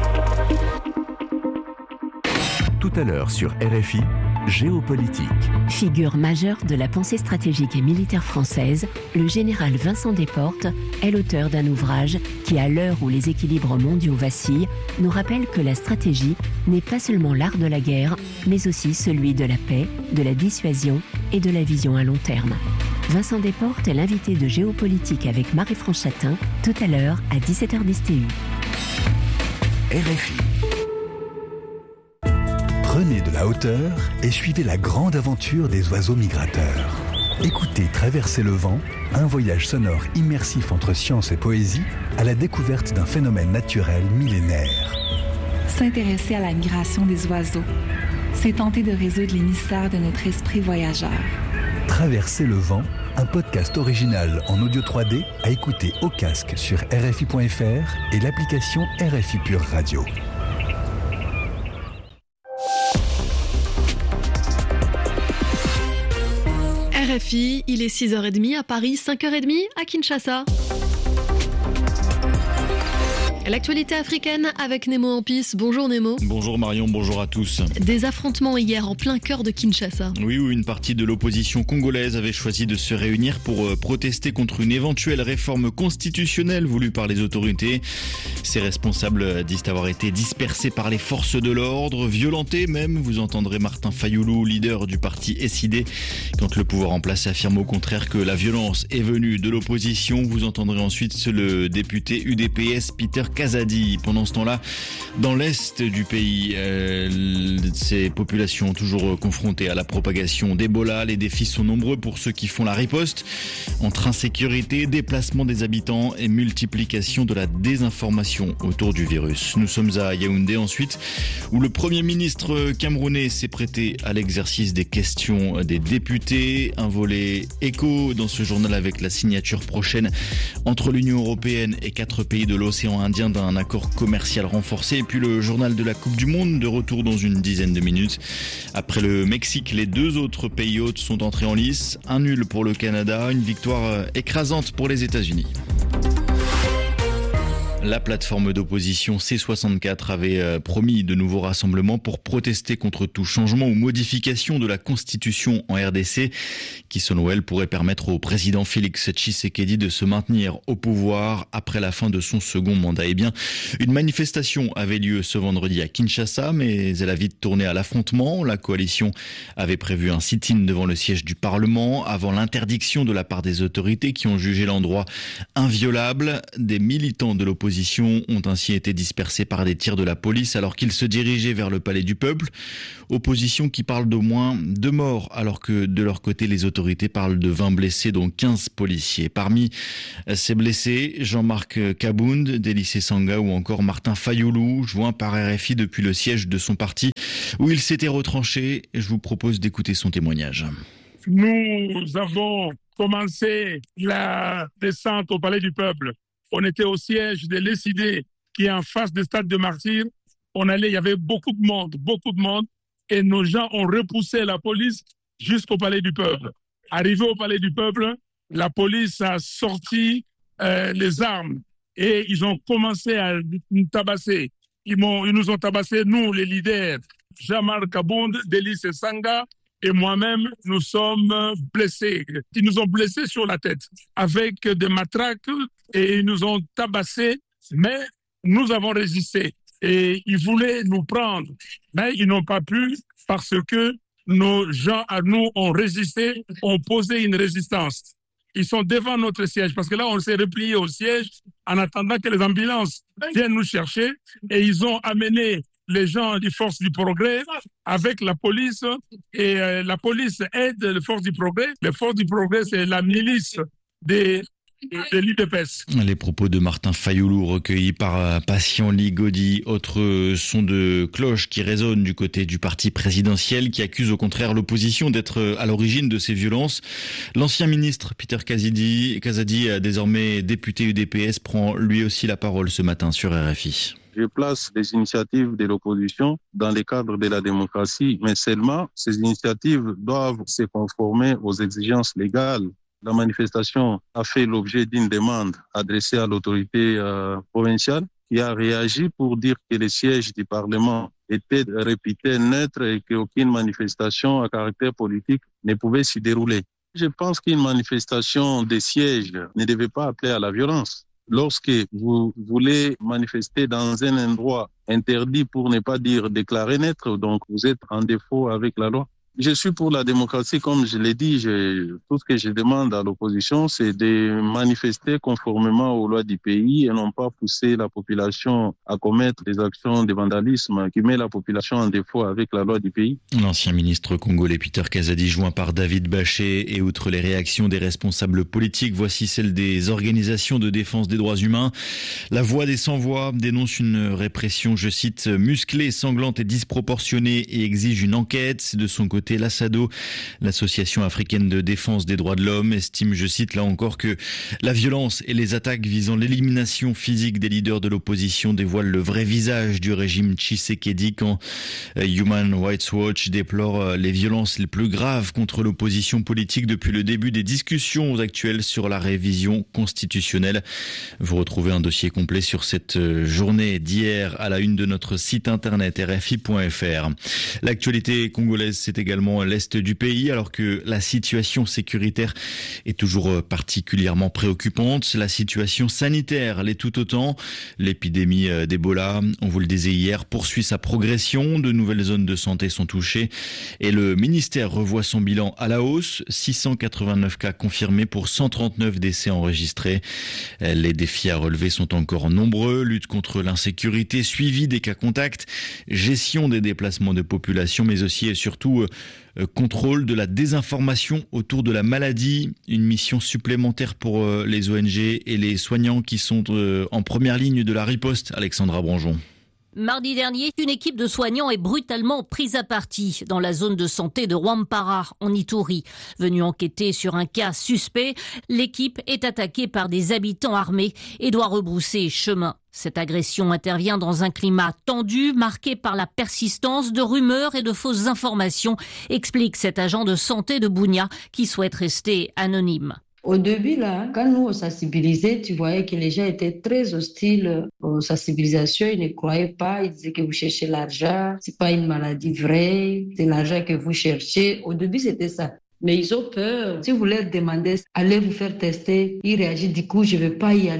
Tout à l'heure sur RFI, géopolitique. Figure majeure de la pensée stratégique et militaire française, le général Vincent Desportes est l'auteur d'un ouvrage qui, à l'heure où les équilibres mondiaux vacillent, nous rappelle que la stratégie n'est pas seulement l'art de la guerre, mais aussi celui de la paix, de la dissuasion et de la vision à long terme. Vincent Desportes est l'invité de Géopolitique avec Marie-France Chatin, tout à l'heure à 17h10 TU. RFI. Prenez de la hauteur et suivez la grande aventure des oiseaux migrateurs. Écoutez Traverser le vent, un voyage sonore immersif entre science et poésie à la découverte d'un phénomène naturel millénaire. S'intéresser à la migration des oiseaux, c'est tenter de résoudre les mystères de notre esprit voyageur. Traverser le vent, un podcast original en audio 3D à écouter au casque sur RFI.fr et l'application RFI Pure Radio. RFI, il est 6h30 à Paris, 5h30 à Kinshasa. L'actualité africaine avec Nemo Ampis. Bonjour Nemo. Bonjour Marion, bonjour à tous. Des affrontements hier en plein cœur de Kinshasa. Oui, où une partie de l'opposition congolaise avait choisi de se réunir pour protester contre une éventuelle réforme constitutionnelle voulue par les autorités. Ces responsables disent avoir été dispersés par les forces de l'ordre, violentés même. Vous entendrez Martin Fayoulou, leader du parti SID, quand le pouvoir en place affirme au contraire que la violence est venue de l'opposition. Vous entendrez ensuite le député UDPS Peter Kazadi. Pendant ce temps-là, dans l'est du pays, ces populations toujours confrontées à la propagation d'Ebola. Les défis sont nombreux pour ceux qui font la riposte. Entre insécurité, déplacement des habitants et multiplication de la désinformation autour du virus. Nous sommes à Yaoundé ensuite, où le Premier ministre camerounais s'est prêté à l'exercice des questions des députés. Un volet écho dans ce journal avec la signature prochaine entre l'Union européenne et 4 pays de l'océan Indien maintien d'un accord commercial renforcé. Et puis le journal de la Coupe du Monde, de retour dans une dizaine de minutes. Après le Mexique, les 2 autres pays hôtes sont entrés en lice. Un nul pour le Canada, une victoire écrasante pour les États-Unis. La plateforme d'opposition C64 avait promis de nouveaux rassemblements pour protester contre tout changement ou modification de la Constitution en RDC, qui selon elle pourrait permettre au président Félix Tshisekedi de se maintenir au pouvoir après la fin de son second mandat. Eh bien, une manifestation avait lieu ce vendredi à Kinshasa, mais elle a vite tourné à l'affrontement. La coalition avait prévu un sit-in devant le siège du Parlement avant l'interdiction de la part des autorités qui ont jugé l'endroit inviolable. Des militants de l'opposition ont ainsi été dispersés par des tirs de la police alors qu'ils se dirigeaient vers le palais du peuple. Opposition qui parle d'au moins 2 morts alors que de leur côté les autorités parlent de 20 blessés dont 15 policiers. Parmi ces blessés, Jean-Marc Kabound, Délice Sanga ou encore Martin Fayoulou, joint par RFI depuis le siège de son parti où il s'était retranché. Je vous propose d'écouter son témoignage. Nous avons commencé la descente au palais du peuple. On était au siège de l'ECD qui est en face du stade de Martyrs. Il y avait beaucoup de monde et nos gens ont repoussé la police jusqu'au palais du peuple. Arrivé au palais du peuple, la police a sorti les armes et ils ont commencé à nous tabasser. Ils nous ont tabassé, nous les leaders, Jean-Marc Kabound, Délice Sanga, et moi-même, nous sommes blessés. Ils nous ont blessés sur la tête avec des matraques et ils nous ont tabassés, mais nous avons résisté. Et ils voulaient nous prendre, mais ils n'ont pas pu parce que nos gens à nous ont résisté, ont posé une résistance. Ils sont devant notre siège parce que là, on s'est replié au siège en attendant que les ambulances viennent nous chercher et ils ont amené les gens des forces du progrès avec la police et la police aide les forces du progrès. Les forces du progrès, c'est la milice de l'UDPS. Les propos de Martin Fayoulou recueillis par Patient Ligodi. Autre son de cloche qui résonne du côté du parti présidentiel qui accuse au contraire l'opposition d'être à l'origine de ces violences. L'ancien ministre Peter Kazadi, désormais député UDPS, prend lui aussi la parole ce matin sur RFI. Je place les initiatives de l'opposition dans le cadre de la démocratie, mais seulement ces initiatives doivent se conformer aux exigences légales. La manifestation a fait l'objet d'une demande adressée à l'autorité provinciale qui a réagi pour dire que les sièges du Parlement étaient réputés neutres et qu'aucune manifestation à caractère politique ne pouvait s'y dérouler. Je pense qu'une manifestation des sièges ne devait pas appeler à la violence. Lorsque vous voulez manifester dans un endroit interdit pour ne pas dire déclaré neutre, donc vous êtes en défaut avec la loi. Je suis pour la démocratie, comme je l'ai dit. Tout ce que je demande à l'opposition, c'est de manifester conformément aux lois du pays et non pas pousser la population à commettre des actions de vandalisme qui met la population en défaut avec la loi du pays. L'ancien ministre congolais Peter Kazadi, joint par David Baché. Et outre les réactions des responsables politiques, voici celle des organisations de défense des droits humains. La Voix des sans-voix dénonce une répression, je cite, musclée, sanglante et disproportionnée et exige une enquête. C'est de son côté l'ASADO, l'association africaine de défense des droits de l'homme, estime, je cite là encore, que la violence et les attaques visant l'élimination physique des leaders de l'opposition dévoilent le vrai visage du régime Tshisekedi quand Human Rights Watch déplore les violences les plus graves contre l'opposition politique depuis le début des discussions actuelles sur la révision constitutionnelle. Vous retrouvez un dossier complet sur cette journée d'hier à la une de notre site internet rfi.fr. L'actualité congolaise, c'est également l'est du pays, alors que la situation sécuritaire est toujours particulièrement préoccupante. La situation sanitaire l'est tout autant. L'épidémie d'Ebola, on vous le disait hier, poursuit sa progression. De nouvelles zones de santé sont touchées et le ministère revoit son bilan à la hausse. 689 cas confirmés pour 139 décès enregistrés. Les défis à relever sont encore nombreux. Lutte contre l'insécurité, suivi des cas contacts, gestion des déplacements de population, mais aussi et surtout contrôle de la désinformation autour de la maladie. Une mission supplémentaire pour les ONG et les soignants qui sont en première ligne de la riposte. Alexandra Branjon. Mardi dernier, une équipe de soignants est brutalement prise à partie dans la zone de santé de Rwampara, en Ituri. Venue enquêter sur un cas suspect, l'équipe est attaquée par des habitants armés et doit rebrousser chemin. Cette agression intervient dans un climat tendu, marqué par la persistance de rumeurs et de fausses informations, explique cet agent de santé de Bunia qui souhaite rester anonyme. Au début, là, quand nous on sensibilisait, tu voyais que les gens étaient très hostiles aux sensibilisations. Ils ne croyaient pas. Ils disaient que vous cherchez l'argent. C'est pas une maladie vraie. C'est l'argent que vous cherchez. Au début, c'était ça. Mais ils ont peur. Si vous leur demandez, allez vous faire tester, ils réagissent du coup, je vais pas y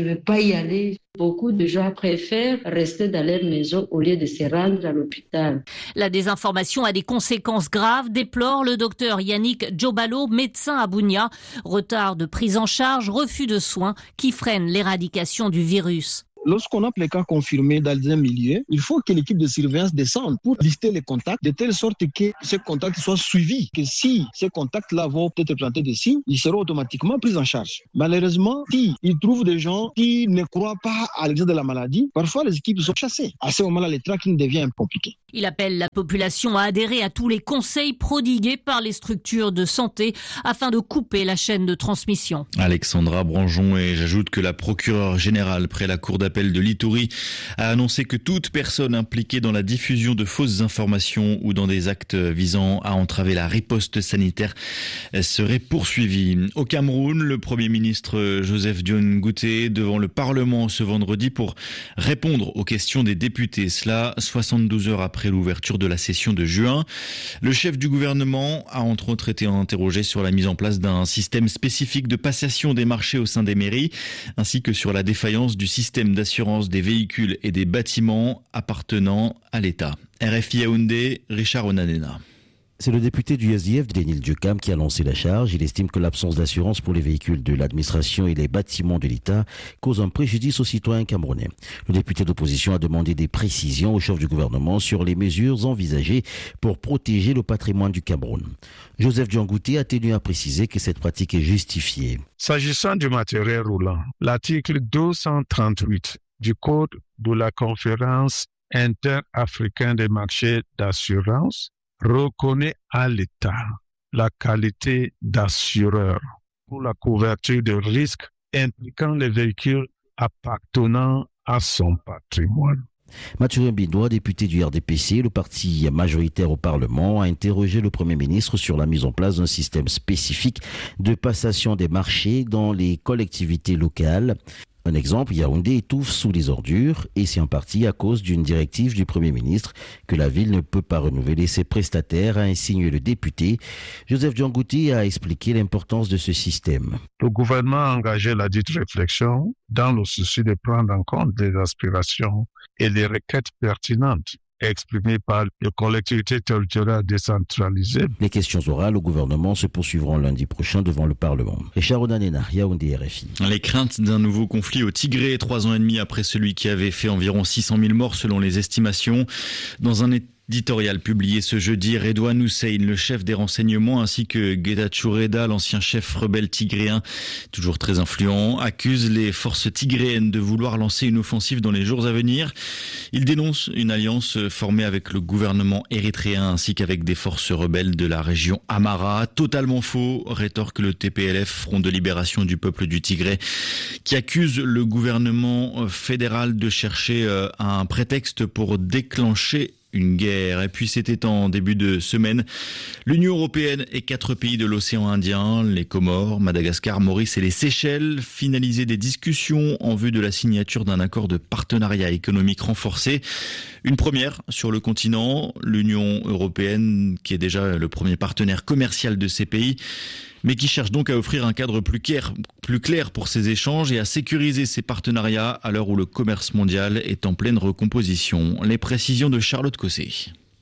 aller. Beaucoup de gens préfèrent rester dans leur maison au lieu de se rendre à l'hôpital. La désinformation a des conséquences graves, déplore le docteur Yannick Djobalo, médecin à Bunia. Retard de prise en charge, refus de soins qui freinent l'éradication du virus. Lorsqu'on a les cas confirmés dans un milieu, il faut que l'équipe de surveillance descende pour lister les contacts de telle sorte que ces contacts soient suivis. Que si ces contacts-là vont peut-être présenter des signes, ils seront automatiquement pris en charge. Malheureusement, s'ils trouvent des gens qui ne croient pas à l'existence de la maladie, parfois les équipes sont chassées. À ce moment-là, le tracking devient compliqué. Il appelle la population à adhérer à tous les conseils prodigués par les structures de santé afin de couper la chaîne de transmission. Alexandra Branjon, et j'ajoute que la procureure générale près la cour d'appel de l'Ituri a annoncé que toute personne impliquée dans la diffusion de fausses informations ou dans des actes visant à entraver la riposte sanitaire serait poursuivie. Au Cameroun, le Premier ministre Joseph Dione Ngouté devant le Parlement ce vendredi pour répondre aux questions des députés. Cela 72 heures après l'ouverture de la session de juin. Le chef du gouvernement a entre autres été interrogé sur la mise en place d'un système spécifique de passation des marchés au sein des mairies, ainsi que sur la défaillance du système d'assurance des véhicules et des bâtiments appartenant à l'État. RFI Yaoundé, Richard Onanena. C'est le député du SDF, Daniel Diokam, qui a lancé la charge. Il estime que l'absence d'assurance pour les véhicules de l'administration et les bâtiments de l'État cause un préjudice aux citoyens camerounais. Le député d'opposition a demandé des précisions au chef du gouvernement sur les mesures envisagées pour protéger le patrimoine du Cameroun. Joseph Diangouté a tenu à préciser que cette pratique est justifiée. S'agissant du matériel roulant, l'article 238 du Code de la Conférence interafricaine des marchés d'assurance reconnaît à l'État la qualité d'assureur pour la couverture de risques impliquant les véhicules appartenant à son patrimoine. Mathurin Bindoua, député du RDPC, le parti majoritaire au Parlement, a interrogé le Premier ministre sur la mise en place d'un système spécifique de passation des marchés dans les collectivités locales. Un exemple, Yaoundé étouffe sous les ordures et c'est en partie à cause d'une directive du Premier ministre que la ville ne peut pas renouveler ses prestataires, a insinué le député. Joseph Diangouté a expliqué l'importance de ce système. Le gouvernement a engagé la dite réflexion dans le souci de prendre en compte les aspirations et les requêtes pertinentes exprimées par les collectivités territoriales décentralisées. Les questions orales au gouvernement se poursuivront lundi prochain devant le Parlement. Richard Onanena, Yaoundé, RFI. Les craintes d'un nouveau conflit au Tigré, 3 ans et demi après celui qui avait fait environ 600 000 morts selon les estimations. Dans un éditorial publié ce jeudi, Redouane Hussein, le chef des renseignements, ainsi que Getachew Reda, l'ancien chef rebelle tigréen, toujours très influent, accusent les forces tigréennes de vouloir lancer une offensive dans les jours à venir. Il dénonce une alliance formée avec le gouvernement érythréen ainsi qu'avec des forces rebelles de la région Amhara. Totalement faux, rétorque le TPLF, Front de libération du peuple du Tigré, qui accuse le gouvernement fédéral de chercher un prétexte pour déclencher une guerre. Et puis c'était en début de semaine. L'Union européenne et 4 pays de l'océan Indien, les Comores, Madagascar, Maurice et les Seychelles, finalisaient des discussions en vue de la signature d'un accord de partenariat économique renforcé. Une première sur le continent. L'Union européenne, qui est déjà le premier partenaire commercial de ces pays, mais qui cherche donc à offrir un cadre plus clair pour ces échanges et à sécuriser ces partenariats à l'heure où le commerce mondial est en pleine recomposition. Les précisions de Charlotte Cossé.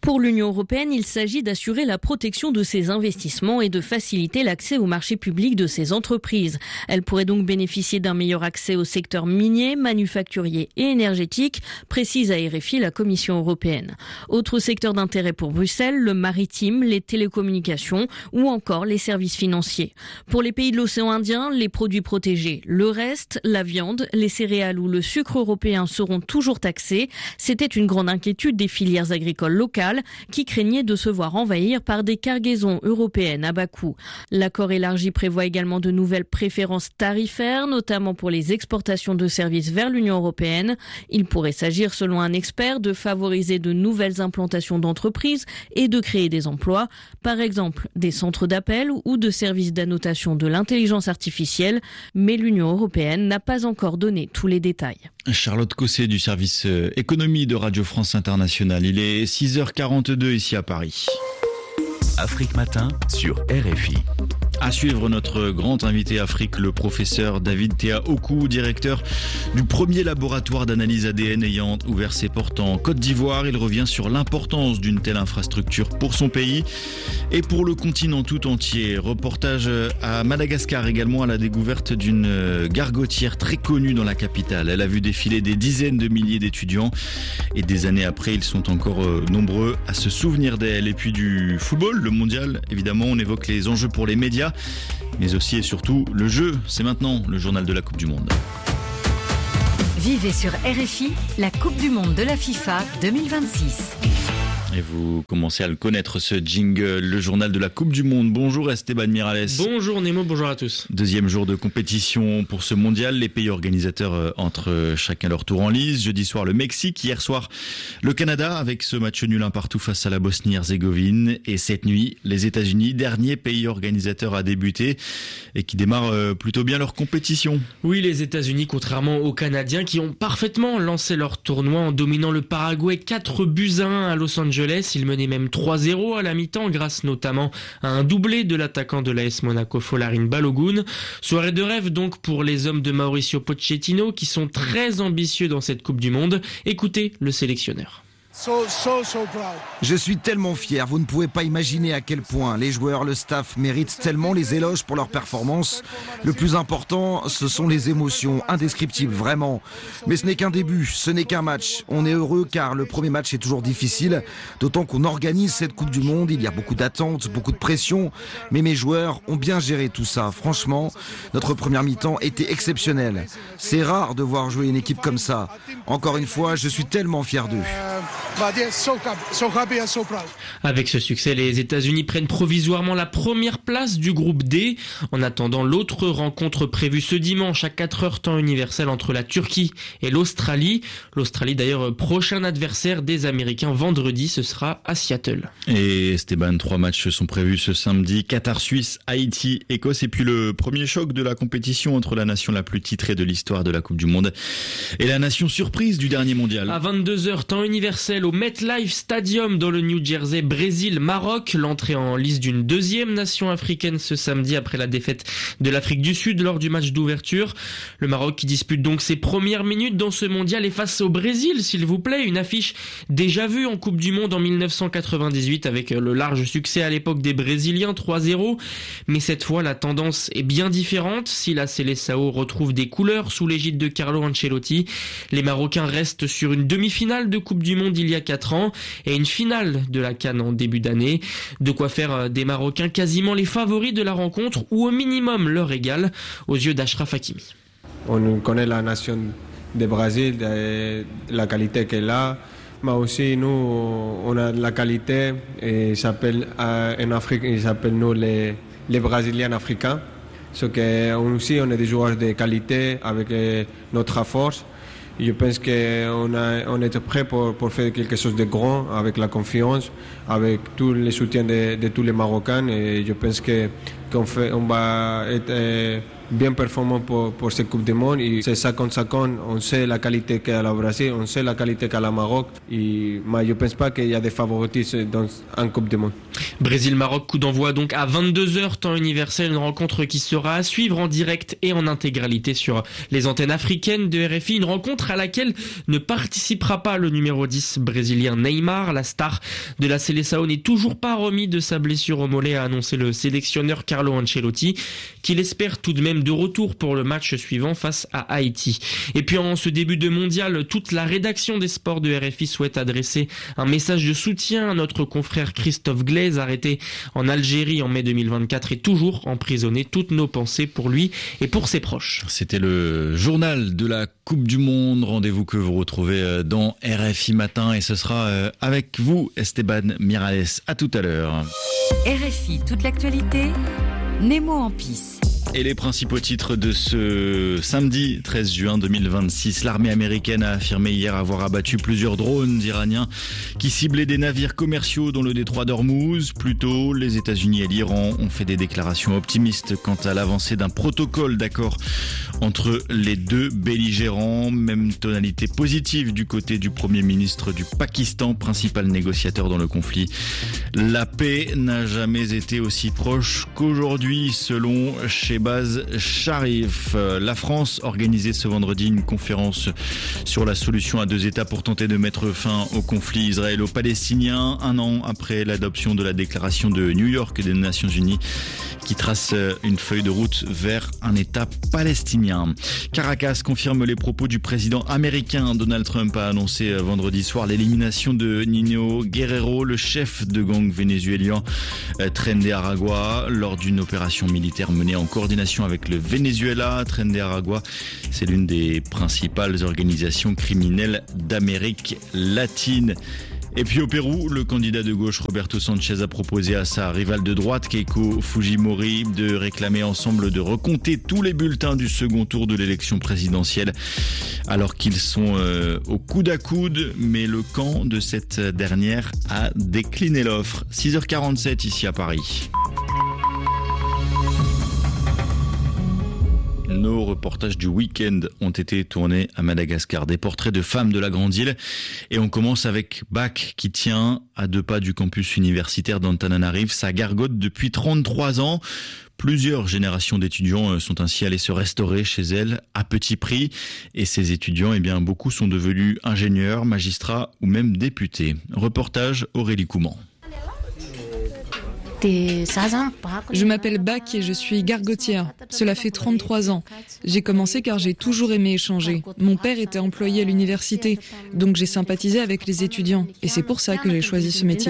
Pour l'Union européenne, il s'agit d'assurer la protection de ses investissements et de faciliter l'accès aux marchés publics de ses entreprises. Elles pourraient donc bénéficier d'un meilleur accès au secteur minier, manufacturier et énergétique, précise à RFI la Commission européenne. Autre secteur d'intérêt pour Bruxelles, le maritime, les télécommunications ou encore les services financiers. Pour les pays de l'océan Indien, les produits protégés. Le reste, la viande, les céréales ou le sucre européen seront toujours taxés. C'était une grande inquiétude des filières agricoles locales qui craignaient de se voir envahir par des cargaisons européennes à bas coût. L'accord élargi prévoit également de nouvelles préférences tarifaires, notamment pour les exportations de services vers l'Union européenne. Il pourrait s'agir, selon un expert, de favoriser de nouvelles implantations d'entreprises et de créer des emplois, par exemple des centres d'appel ou de services d'annotation de l'intelligence artificielle, mais l'Union européenne n'a pas encore donné tous les détails. Charlotte Cosset du service économie de Radio France Internationale. Il est 6h42 ici à Paris. Afrique Matin sur RFI. À suivre notre grand invité Afrique, le professeur David Théa Okou, directeur du premier laboratoire d'analyse ADN ayant ouvert ses portes en Côte d'Ivoire. Il revient sur l'importance d'une telle infrastructure pour son pays et pour le continent tout entier. Reportage à Madagascar également à la découverte d'une gargotière très connue dans la capitale. Elle a vu défiler des dizaines de milliers d'étudiants et des années après, ils sont encore nombreux à se souvenir d'elle. Et puis du football, le mondial, évidemment, on évoque les enjeux pour les médias, mais aussi et surtout le jeu. C'est maintenant le journal de la Coupe du Monde. Vivez sur RFI la Coupe du Monde de la FIFA 2026. Et vous commencez à le connaître, ce jingle, le journal de la Coupe du Monde. Bonjour Esteban Miralles. Bonjour Nemo, bonjour à tous. Deuxième jour de compétition pour ce mondial. Les pays organisateurs entrent chacun leur tour en lice. Jeudi soir, le Mexique. Hier soir, le Canada, avec ce match nul un partout face à la Bosnie-Herzégovine. Et cette nuit, les États-Unis, dernier pays organisateur à débuter et qui démarre plutôt bien leur compétition. Oui, les États-Unis, contrairement aux Canadiens, qui ont parfaitement lancé leur tournoi en dominant le Paraguay 4-1 à Los Angeles. Il menait même 3-0 à la mi-temps grâce notamment à un doublé de l'attaquant de l'AS Monaco Folarin Balogun. Soirée de rêve donc pour les hommes de Mauricio Pochettino qui sont très ambitieux dans cette Coupe du Monde. Écoutez le sélectionneur. Je suis tellement fier, vous ne pouvez pas imaginer à quel point les joueurs, le staff méritent tellement les éloges pour leur performance. Le plus important, ce sont les émotions, indescriptibles vraiment. Mais ce n'est qu'un début, ce n'est qu'un match. On est heureux car le premier match est toujours difficile, d'autant qu'on organise cette Coupe du Monde, il y a beaucoup d'attentes, beaucoup de pression, mais mes joueurs ont bien géré tout ça. Franchement, notre première mi-temps était exceptionnelle. C'est rare de voir jouer une équipe comme ça. Encore une fois, je suis tellement fier d'eux. Avec ce succès, les États-Unis prennent provisoirement la première place du groupe D. En attendant l'autre rencontre prévue ce dimanche à 4h temps universel entre la Turquie et l'Australie. L'Australie d'ailleurs prochain adversaire des Américains vendredi, ce sera à Seattle. Et Esteban, 3 matchs sont prévus ce samedi. Qatar, Suisse, Haïti, Écosse et puis le premier choc de la compétition entre la nation la plus titrée de l'histoire de la Coupe du Monde et la nation surprise du dernier mondial. À 22h temps universel au MetLife Stadium dans le New Jersey, Brésil-Maroc. L'entrée en lice d'une deuxième nation africaine ce samedi après la défaite de l'Afrique du Sud lors du match d'ouverture. Le Maroc qui dispute donc ses premières minutes dans ce mondial est face au Brésil, s'il vous plaît. Une affiche déjà vue en Coupe du Monde en 1998 avec le large succès à l'époque des Brésiliens 3-0. Mais cette fois, la tendance est bien différente. Si la Seleção retrouve des couleurs sous l'égide de Carlo Ancelotti, les Marocains restent sur une demi-finale de Coupe du Monde il y a 4 ans et une finale de la CAN en début d'année. De quoi faire des Marocains quasiment les favoris de la rencontre ou au minimum leur égal aux yeux d'Achraf Hakimi. On connaît la nation du Brésil, la qualité qu'elle a, mais aussi nous, on a la qualité, et en Afrique, ils s'appellent nous les Brésiliens africains. So que aussi on est des joueurs de qualité avec notre force. Je pense qu'on est prêt pour faire quelque chose de grand, avec la confiance, avec tout le soutien de tous les Marocains. Et je pense que on va être bien performant pour cette Coupe du Monde. Et c'est 50-50, on sait la qualité qu'a le Brésil, on sait la qualité qu'a le Maroc. Mais je ne pense pas qu'il y a des favoritismes en Coupe du Monde. Brésil-Maroc, coup d'envoi donc à 22h, temps universel, une rencontre qui sera à suivre en direct et en intégralité sur les antennes africaines de RFI. Une rencontre à laquelle ne participera pas le numéro 10 brésilien Neymar. La star de la Seleção n'est toujours pas remis de sa blessure au mollet, a annoncé le sélectionneur Carlo Ancelotti, qu'il espère tout de même de retour pour le match suivant face à Haïti. Et puis en ce début de mondial, toute la rédaction des sports de RFI souhaite adresser un message de soutien à notre confrère Christophe Glaise, arrêté en Algérie en mai 2024 et toujours emprisonné. Toutes nos pensées pour lui et pour ses proches. C'était le journal de la Coupe du Monde. Rendez-vous que vous retrouvez dans RFI Matin et ce sera avec vous, Esteban Miralles. À tout à l'heure. RFI, toute l'actualité, Nemo en pisse. Et les principaux titres de ce samedi 13 juin 2026. L'armée américaine a affirmé hier avoir abattu plusieurs drones iraniens qui ciblaient des navires commerciaux dans le détroit d'Ormuz. Plus tôt, les États-Unis et l'Iran ont fait des déclarations optimistes quant à l'avancée d'un protocole d'accord entre les deux belligérants. Même tonalité positive du côté du Premier ministre du Pakistan, principal négociateur dans le conflit. La paix n'a jamais été aussi proche qu'aujourd'hui, selon Shehbaz Sharif. La France organisait ce vendredi une conférence sur la solution à deux États pour tenter de mettre fin au conflit israélo-palestinien, un an après l'adoption de la déclaration de New York des Nations Unies qui trace une feuille de route vers un État palestinien. Caracas confirme les propos du président américain. Donald Trump a annoncé vendredi soir l'élimination de Nino Guerrero, le chef de gang vénézuélien Tren de Aragua, lors d'une opération militaire menée en coordination avec le Venezuela. Tren de Aragua, c'est l'une des principales organisations criminelles d'Amérique latine. Et puis au Pérou, le candidat de gauche Roberto Sanchez a proposé à sa rivale de droite Keiko Fujimori de réclamer ensemble de recompter tous les bulletins du second tour de l'élection présidentielle alors qu'ils sont au coude à coude, mais le camp de cette dernière a décliné l'offre. 6h47 ici à Paris. Nos reportages du week-end ont été tournés à Madagascar. Des portraits de femmes de la Grande Île. Et on commence avec Bac, qui tient à 2 pas du campus universitaire d'Antananarive. Ça gargote depuis 33 ans. Plusieurs générations d'étudiants sont ainsi allés se restaurer chez elle à petit prix. Et ces étudiants, beaucoup sont devenus ingénieurs, magistrats ou même députés. Reportage Aurélie Couman. Je m'appelle Bac et je suis gargotière. Cela fait 33 ans. J'ai commencé car j'ai toujours aimé échanger. Mon père était employé à l'université, donc j'ai sympathisé avec les étudiants. Et c'est pour ça que j'ai choisi ce métier.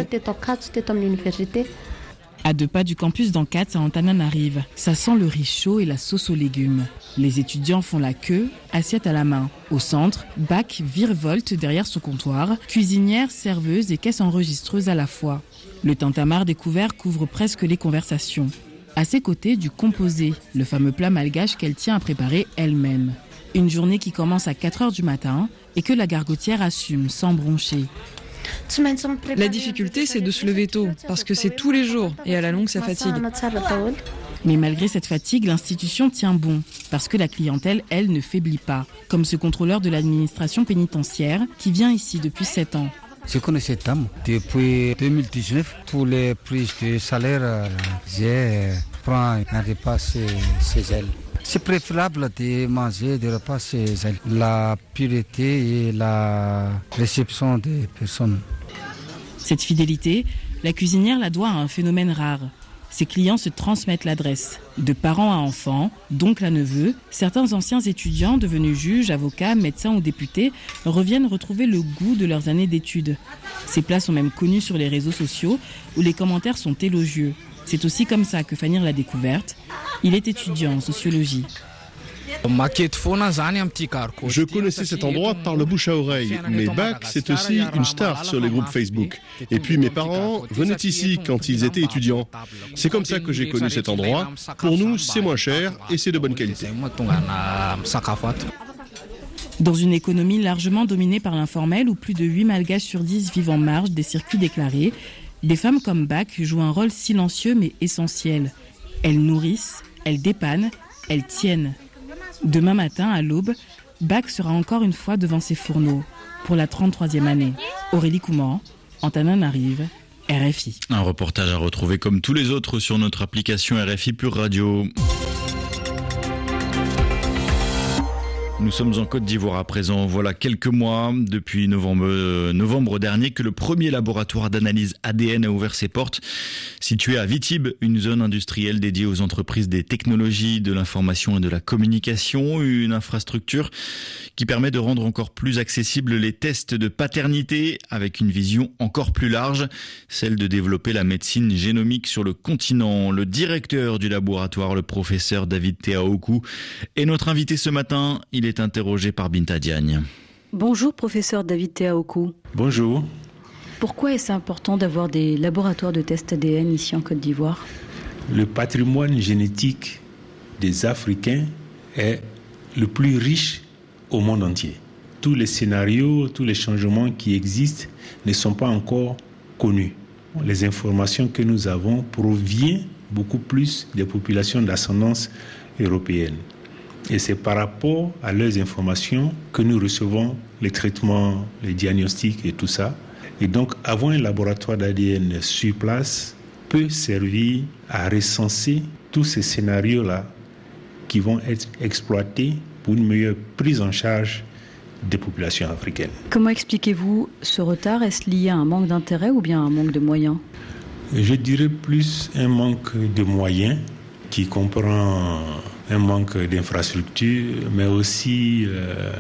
À 2 pas du campus d'Ankats à Antananarive, ça sent le riz chaud et la sauce aux légumes. Les étudiants font la queue, assiette à la main. Au centre, Bac virevolte derrière son comptoir, cuisinière, serveuse et caisse enregistreuse à la fois. Le tintamarre découvert couvre presque les conversations. À ses côtés, du composé, le fameux plat malgache qu'elle tient à préparer elle-même. Une journée qui commence à 4h du matin et que la gargotière assume sans broncher. La difficulté, c'est de se lever tôt, parce que c'est tous les jours, et à la longue, ça fatigue. Mais malgré cette fatigue, l'institution tient bon, parce que la clientèle, elle, ne faiblit pas. Comme ce contrôleur de l'administration pénitentiaire, qui vient ici depuis 7 ans. Je connais cette dame depuis 2019. Tous les prises de salaire, je prends un repas chez elle. C'est préférable de manger des repas chez elle. La pureté et la réception des personnes. Cette fidélité, la cuisinière la doit à un phénomène rare. Ses clients se transmettent l'adresse. De parents à enfants, d'oncles à neveux, certains anciens étudiants devenus juges, avocats, médecins ou députés reviennent retrouver le goût de leurs années d'études. Ces plats sont même connus sur les réseaux sociaux où les commentaires sont élogieux. C'est aussi comme ça que Fanir l'a découverte. Il est étudiant en sociologie. Je connaissais cet endroit par le bouche à oreille, mais Bac, c'est aussi une star sur les groupes Facebook. Et puis mes parents venaient ici quand ils étaient étudiants. C'est comme ça que j'ai connu cet endroit. Pour nous, c'est moins cher et c'est de bonne qualité. Dans une économie largement dominée par l'informel, où plus de 8 malgaches sur 10 vivent en marge des circuits déclarés, des femmes comme Bac jouent un rôle silencieux mais essentiel. Elles nourrissent, elles dépannent, elles tiennent. Demain matin, à l'aube, BAC sera encore une fois devant ses fourneaux pour la 33e année. Aurélie Couman, Antananarive, RFI. Un reportage à retrouver comme tous les autres sur notre application RFI Pure Radio. Nous sommes en Côte d'Ivoire à présent. Voilà quelques mois, depuis novembre dernier, que le premier laboratoire d'analyse ADN a ouvert ses portes. Situé à Vitib, une zone industrielle dédiée aux entreprises des technologies, de l'information et de la communication. Une infrastructure qui permet de rendre encore plus accessibles les tests de paternité avec une vision encore plus large, celle de développer la médecine génomique sur le continent. Le directeur du laboratoire, le professeur David Teaokou, est notre invité ce matin. Il est interrogé par Binta Diagne. Bonjour professeur David Teaokou. Bonjour. Pourquoi est-ce important d'avoir des laboratoires de tests ADN ici en Côte d'Ivoire ? Le patrimoine génétique des Africains est le plus riche au monde entier. Tous les scénarios, tous les changements qui existent ne sont pas encore connus. Les informations que nous avons proviennent beaucoup plus des populations d'ascendance européenne. Et c'est par rapport à leurs informations que nous recevons les traitements, les diagnostics et tout ça. Et donc, avoir un laboratoire d'ADN sur place peut servir à recenser tous ces scénarios-là qui vont être exploités pour une meilleure prise en charge des populations africaines. Comment expliquez-vous ce retard ? Est-ce lié à un manque d'intérêt ou bien à un manque de moyens ? Je dirais plus un manque de moyens qui comprend un manque d'infrastructures, mais aussi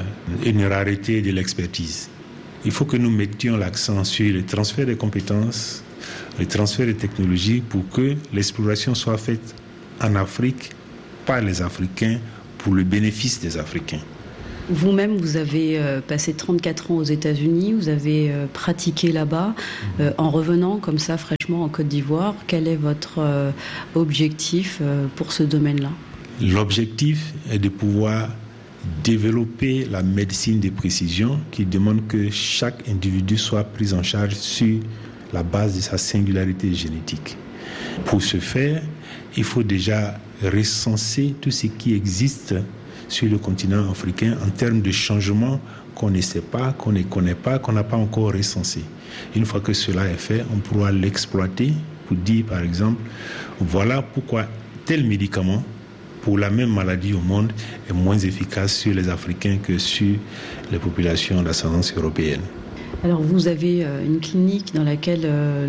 une rareté de l'expertise. Il faut que nous mettions l'accent sur le transfert des compétences, le transfert des technologies pour que l'exploration soit faite en Afrique par les Africains pour le bénéfice des Africains. Vous-même, vous avez passé 34 ans aux États-Unis, vous avez pratiqué là-bas. En revenant comme ça fraîchement en Côte d'Ivoire, quel est votre objectif pour ce domaine-là ? L'objectif est de pouvoir développer la médecine de précision qui demande que chaque individu soit pris en charge sur la base de sa singularité génétique. Pour ce faire, il faut déjà recenser tout ce qui existe sur le continent africain en termes de changements qu'on ne sait pas, qu'on ne connaît pas, qu'on n'a pas encore recensé. Une fois que cela est fait, on pourra l'exploiter pour dire, par exemple, voilà pourquoi tel médicament pour la même maladie au monde est moins efficace sur les Africains que sur les populations d'ascendance européenne. Alors vous avez une clinique dans laquelle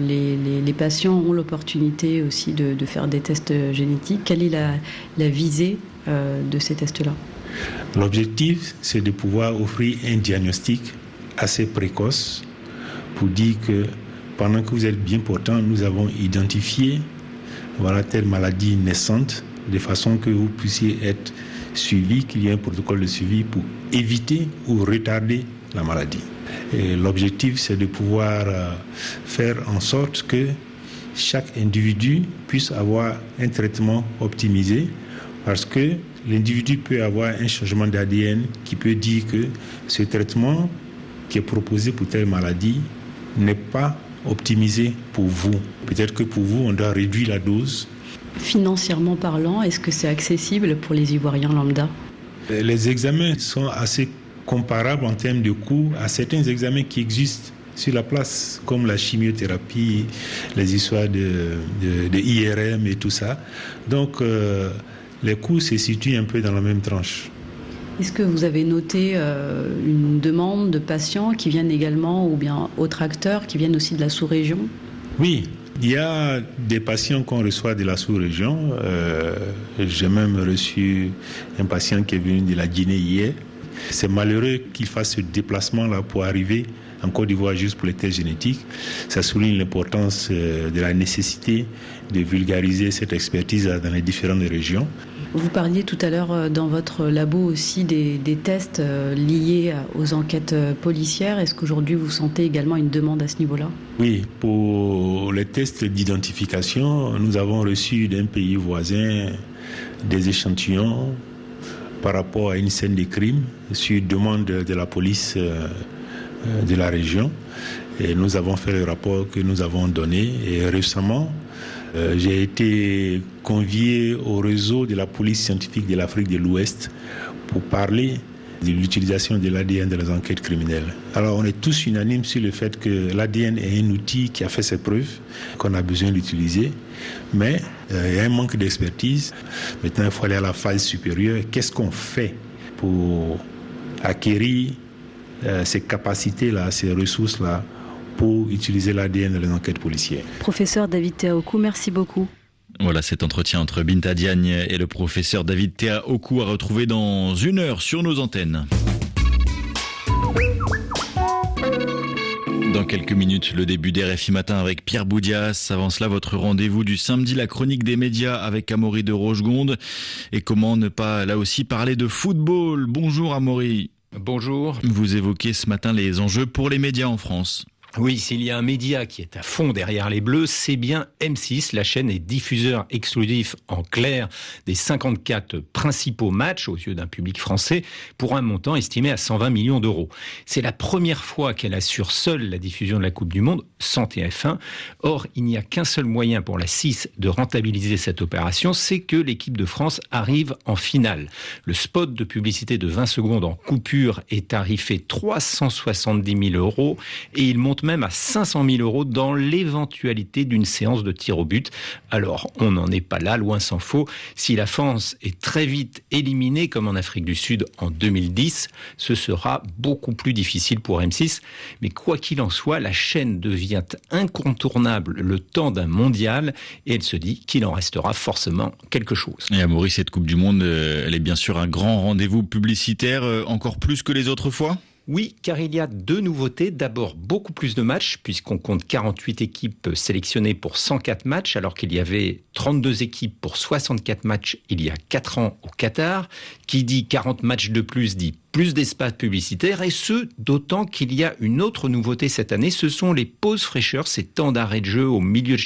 les patients ont l'opportunité aussi de faire des tests génétiques. Quelle est la visée de ces tests-là ? L'objectif, c'est de pouvoir offrir un diagnostic assez précoce pour dire que pendant que vous êtes bien portant, nous avons identifié telle maladie naissante de façon que vous puissiez être suivi, qu'il y ait un protocole de suivi pour éviter ou retarder la maladie. Et l'objectif, c'est de pouvoir faire en sorte que chaque individu puisse avoir un traitement optimisé parce que l'individu peut avoir un changement d'ADN qui peut dire que ce traitement qui est proposé pour telle maladie n'est pas optimisé pour vous. Peut-être que pour vous, on doit réduire la dose. Financièrement parlant, est-ce que c'est accessible pour les Ivoiriens lambda ? Les examens sont assez comparables en termes de coûts à certains examens qui existent sur la place, comme la chimiothérapie, les histoires de IRM et tout ça. Donc, les coûts se situent un peu dans la même tranche. Est-ce que vous avez noté une demande de patients qui viennent également, ou bien autres acteurs qui viennent aussi de la sous-région ? Oui. Il y a des patients qu'on reçoit de la sous-région. J'ai même reçu un patient qui est venu de la Guinée hier. C'est malheureux qu'il fasse ce déplacement-là pour arriver en Côte d'Ivoire juste pour les tests génétiques. Ça souligne l'importance de la nécessité de vulgariser cette expertise dans les différentes régions. Vous parliez tout à l'heure dans votre labo aussi des tests liés aux enquêtes policières. Est-ce qu'aujourd'hui vous sentez également une demande à ce niveau-là ? Oui, pour les tests d'identification, nous avons reçu d'un pays voisin des échantillons par rapport à une scène de crime sur demande de la police de la région. Et nous avons fait le rapport que nous avons donné. Et récemment, J'ai été convié au réseau de la police scientifique de l'Afrique de l'Ouest pour parler de l'utilisation de l'ADN dans les enquêtes criminelles. Alors on est tous unanimes sur le fait que l'ADN est un outil qui a fait ses preuves, qu'on a besoin d'utiliser, mais il y a un manque d'expertise. Maintenant il faut aller à la phase supérieure. Qu'est-ce qu'on fait pour acquérir ces capacités-là, ces ressources-là, pour utiliser l'ADN dans les enquêtes policières. Professeur David Teaokou, merci beaucoup. Voilà cet entretien entre Binta Diagne et le professeur David Teaokou à retrouver dans 1 heure sur nos antennes. Dans quelques minutes, le début d'RFI Matin avec Pierre Boudias. Avant cela, votre rendez-vous du samedi, la chronique des médias avec Amaury de Rochegonde. Et comment ne pas, là aussi, parler de football. Bonjour Amaury. Bonjour. Vous évoquez ce matin les enjeux pour les médias en France. Oui, s'il y a un média qui est à fond derrière les Bleus, c'est bien M6. La chaîne est diffuseur exclusif en clair des 54 principaux matchs aux yeux d'un public français pour un montant estimé à 120 millions d'euros. C'est la première fois qu'elle assure seule la diffusion de la Coupe du Monde sans TF1. Or, il n'y a qu'un seul moyen pour la 6 de rentabiliser cette opération, c'est que l'équipe de France arrive en finale. Le spot de publicité de 20 secondes en coupure est tarifé 370 000 euros et il monte même à 500 000 euros dans l'éventualité d'une séance de tir au but. Alors, on n'en est pas là, loin s'en faut. Si la France est très vite éliminée, comme en Afrique du Sud en 2010, ce sera beaucoup plus difficile pour M6. Mais quoi qu'il en soit, la chaîne devient incontournable le temps d'un mondial et elle se dit qu'il en restera forcément quelque chose. Et Amaury, cette Coupe du Monde, elle est bien sûr un grand rendez-vous publicitaire, encore plus que les autres fois ? Oui, car il y a 2 nouveautés. D'abord, beaucoup plus de matchs, puisqu'on compte 48 équipes sélectionnées pour 104 matchs, alors qu'il y avait 32 équipes pour 64 matchs il y a 4 ans au Qatar. Qui dit 40 matchs de plus dit plus d'espace publicitaire, et ce, d'autant qu'il y a une autre nouveauté cette année, ce sont les pauses fraîcheurs, ces temps d'arrêt de jeu au milieu de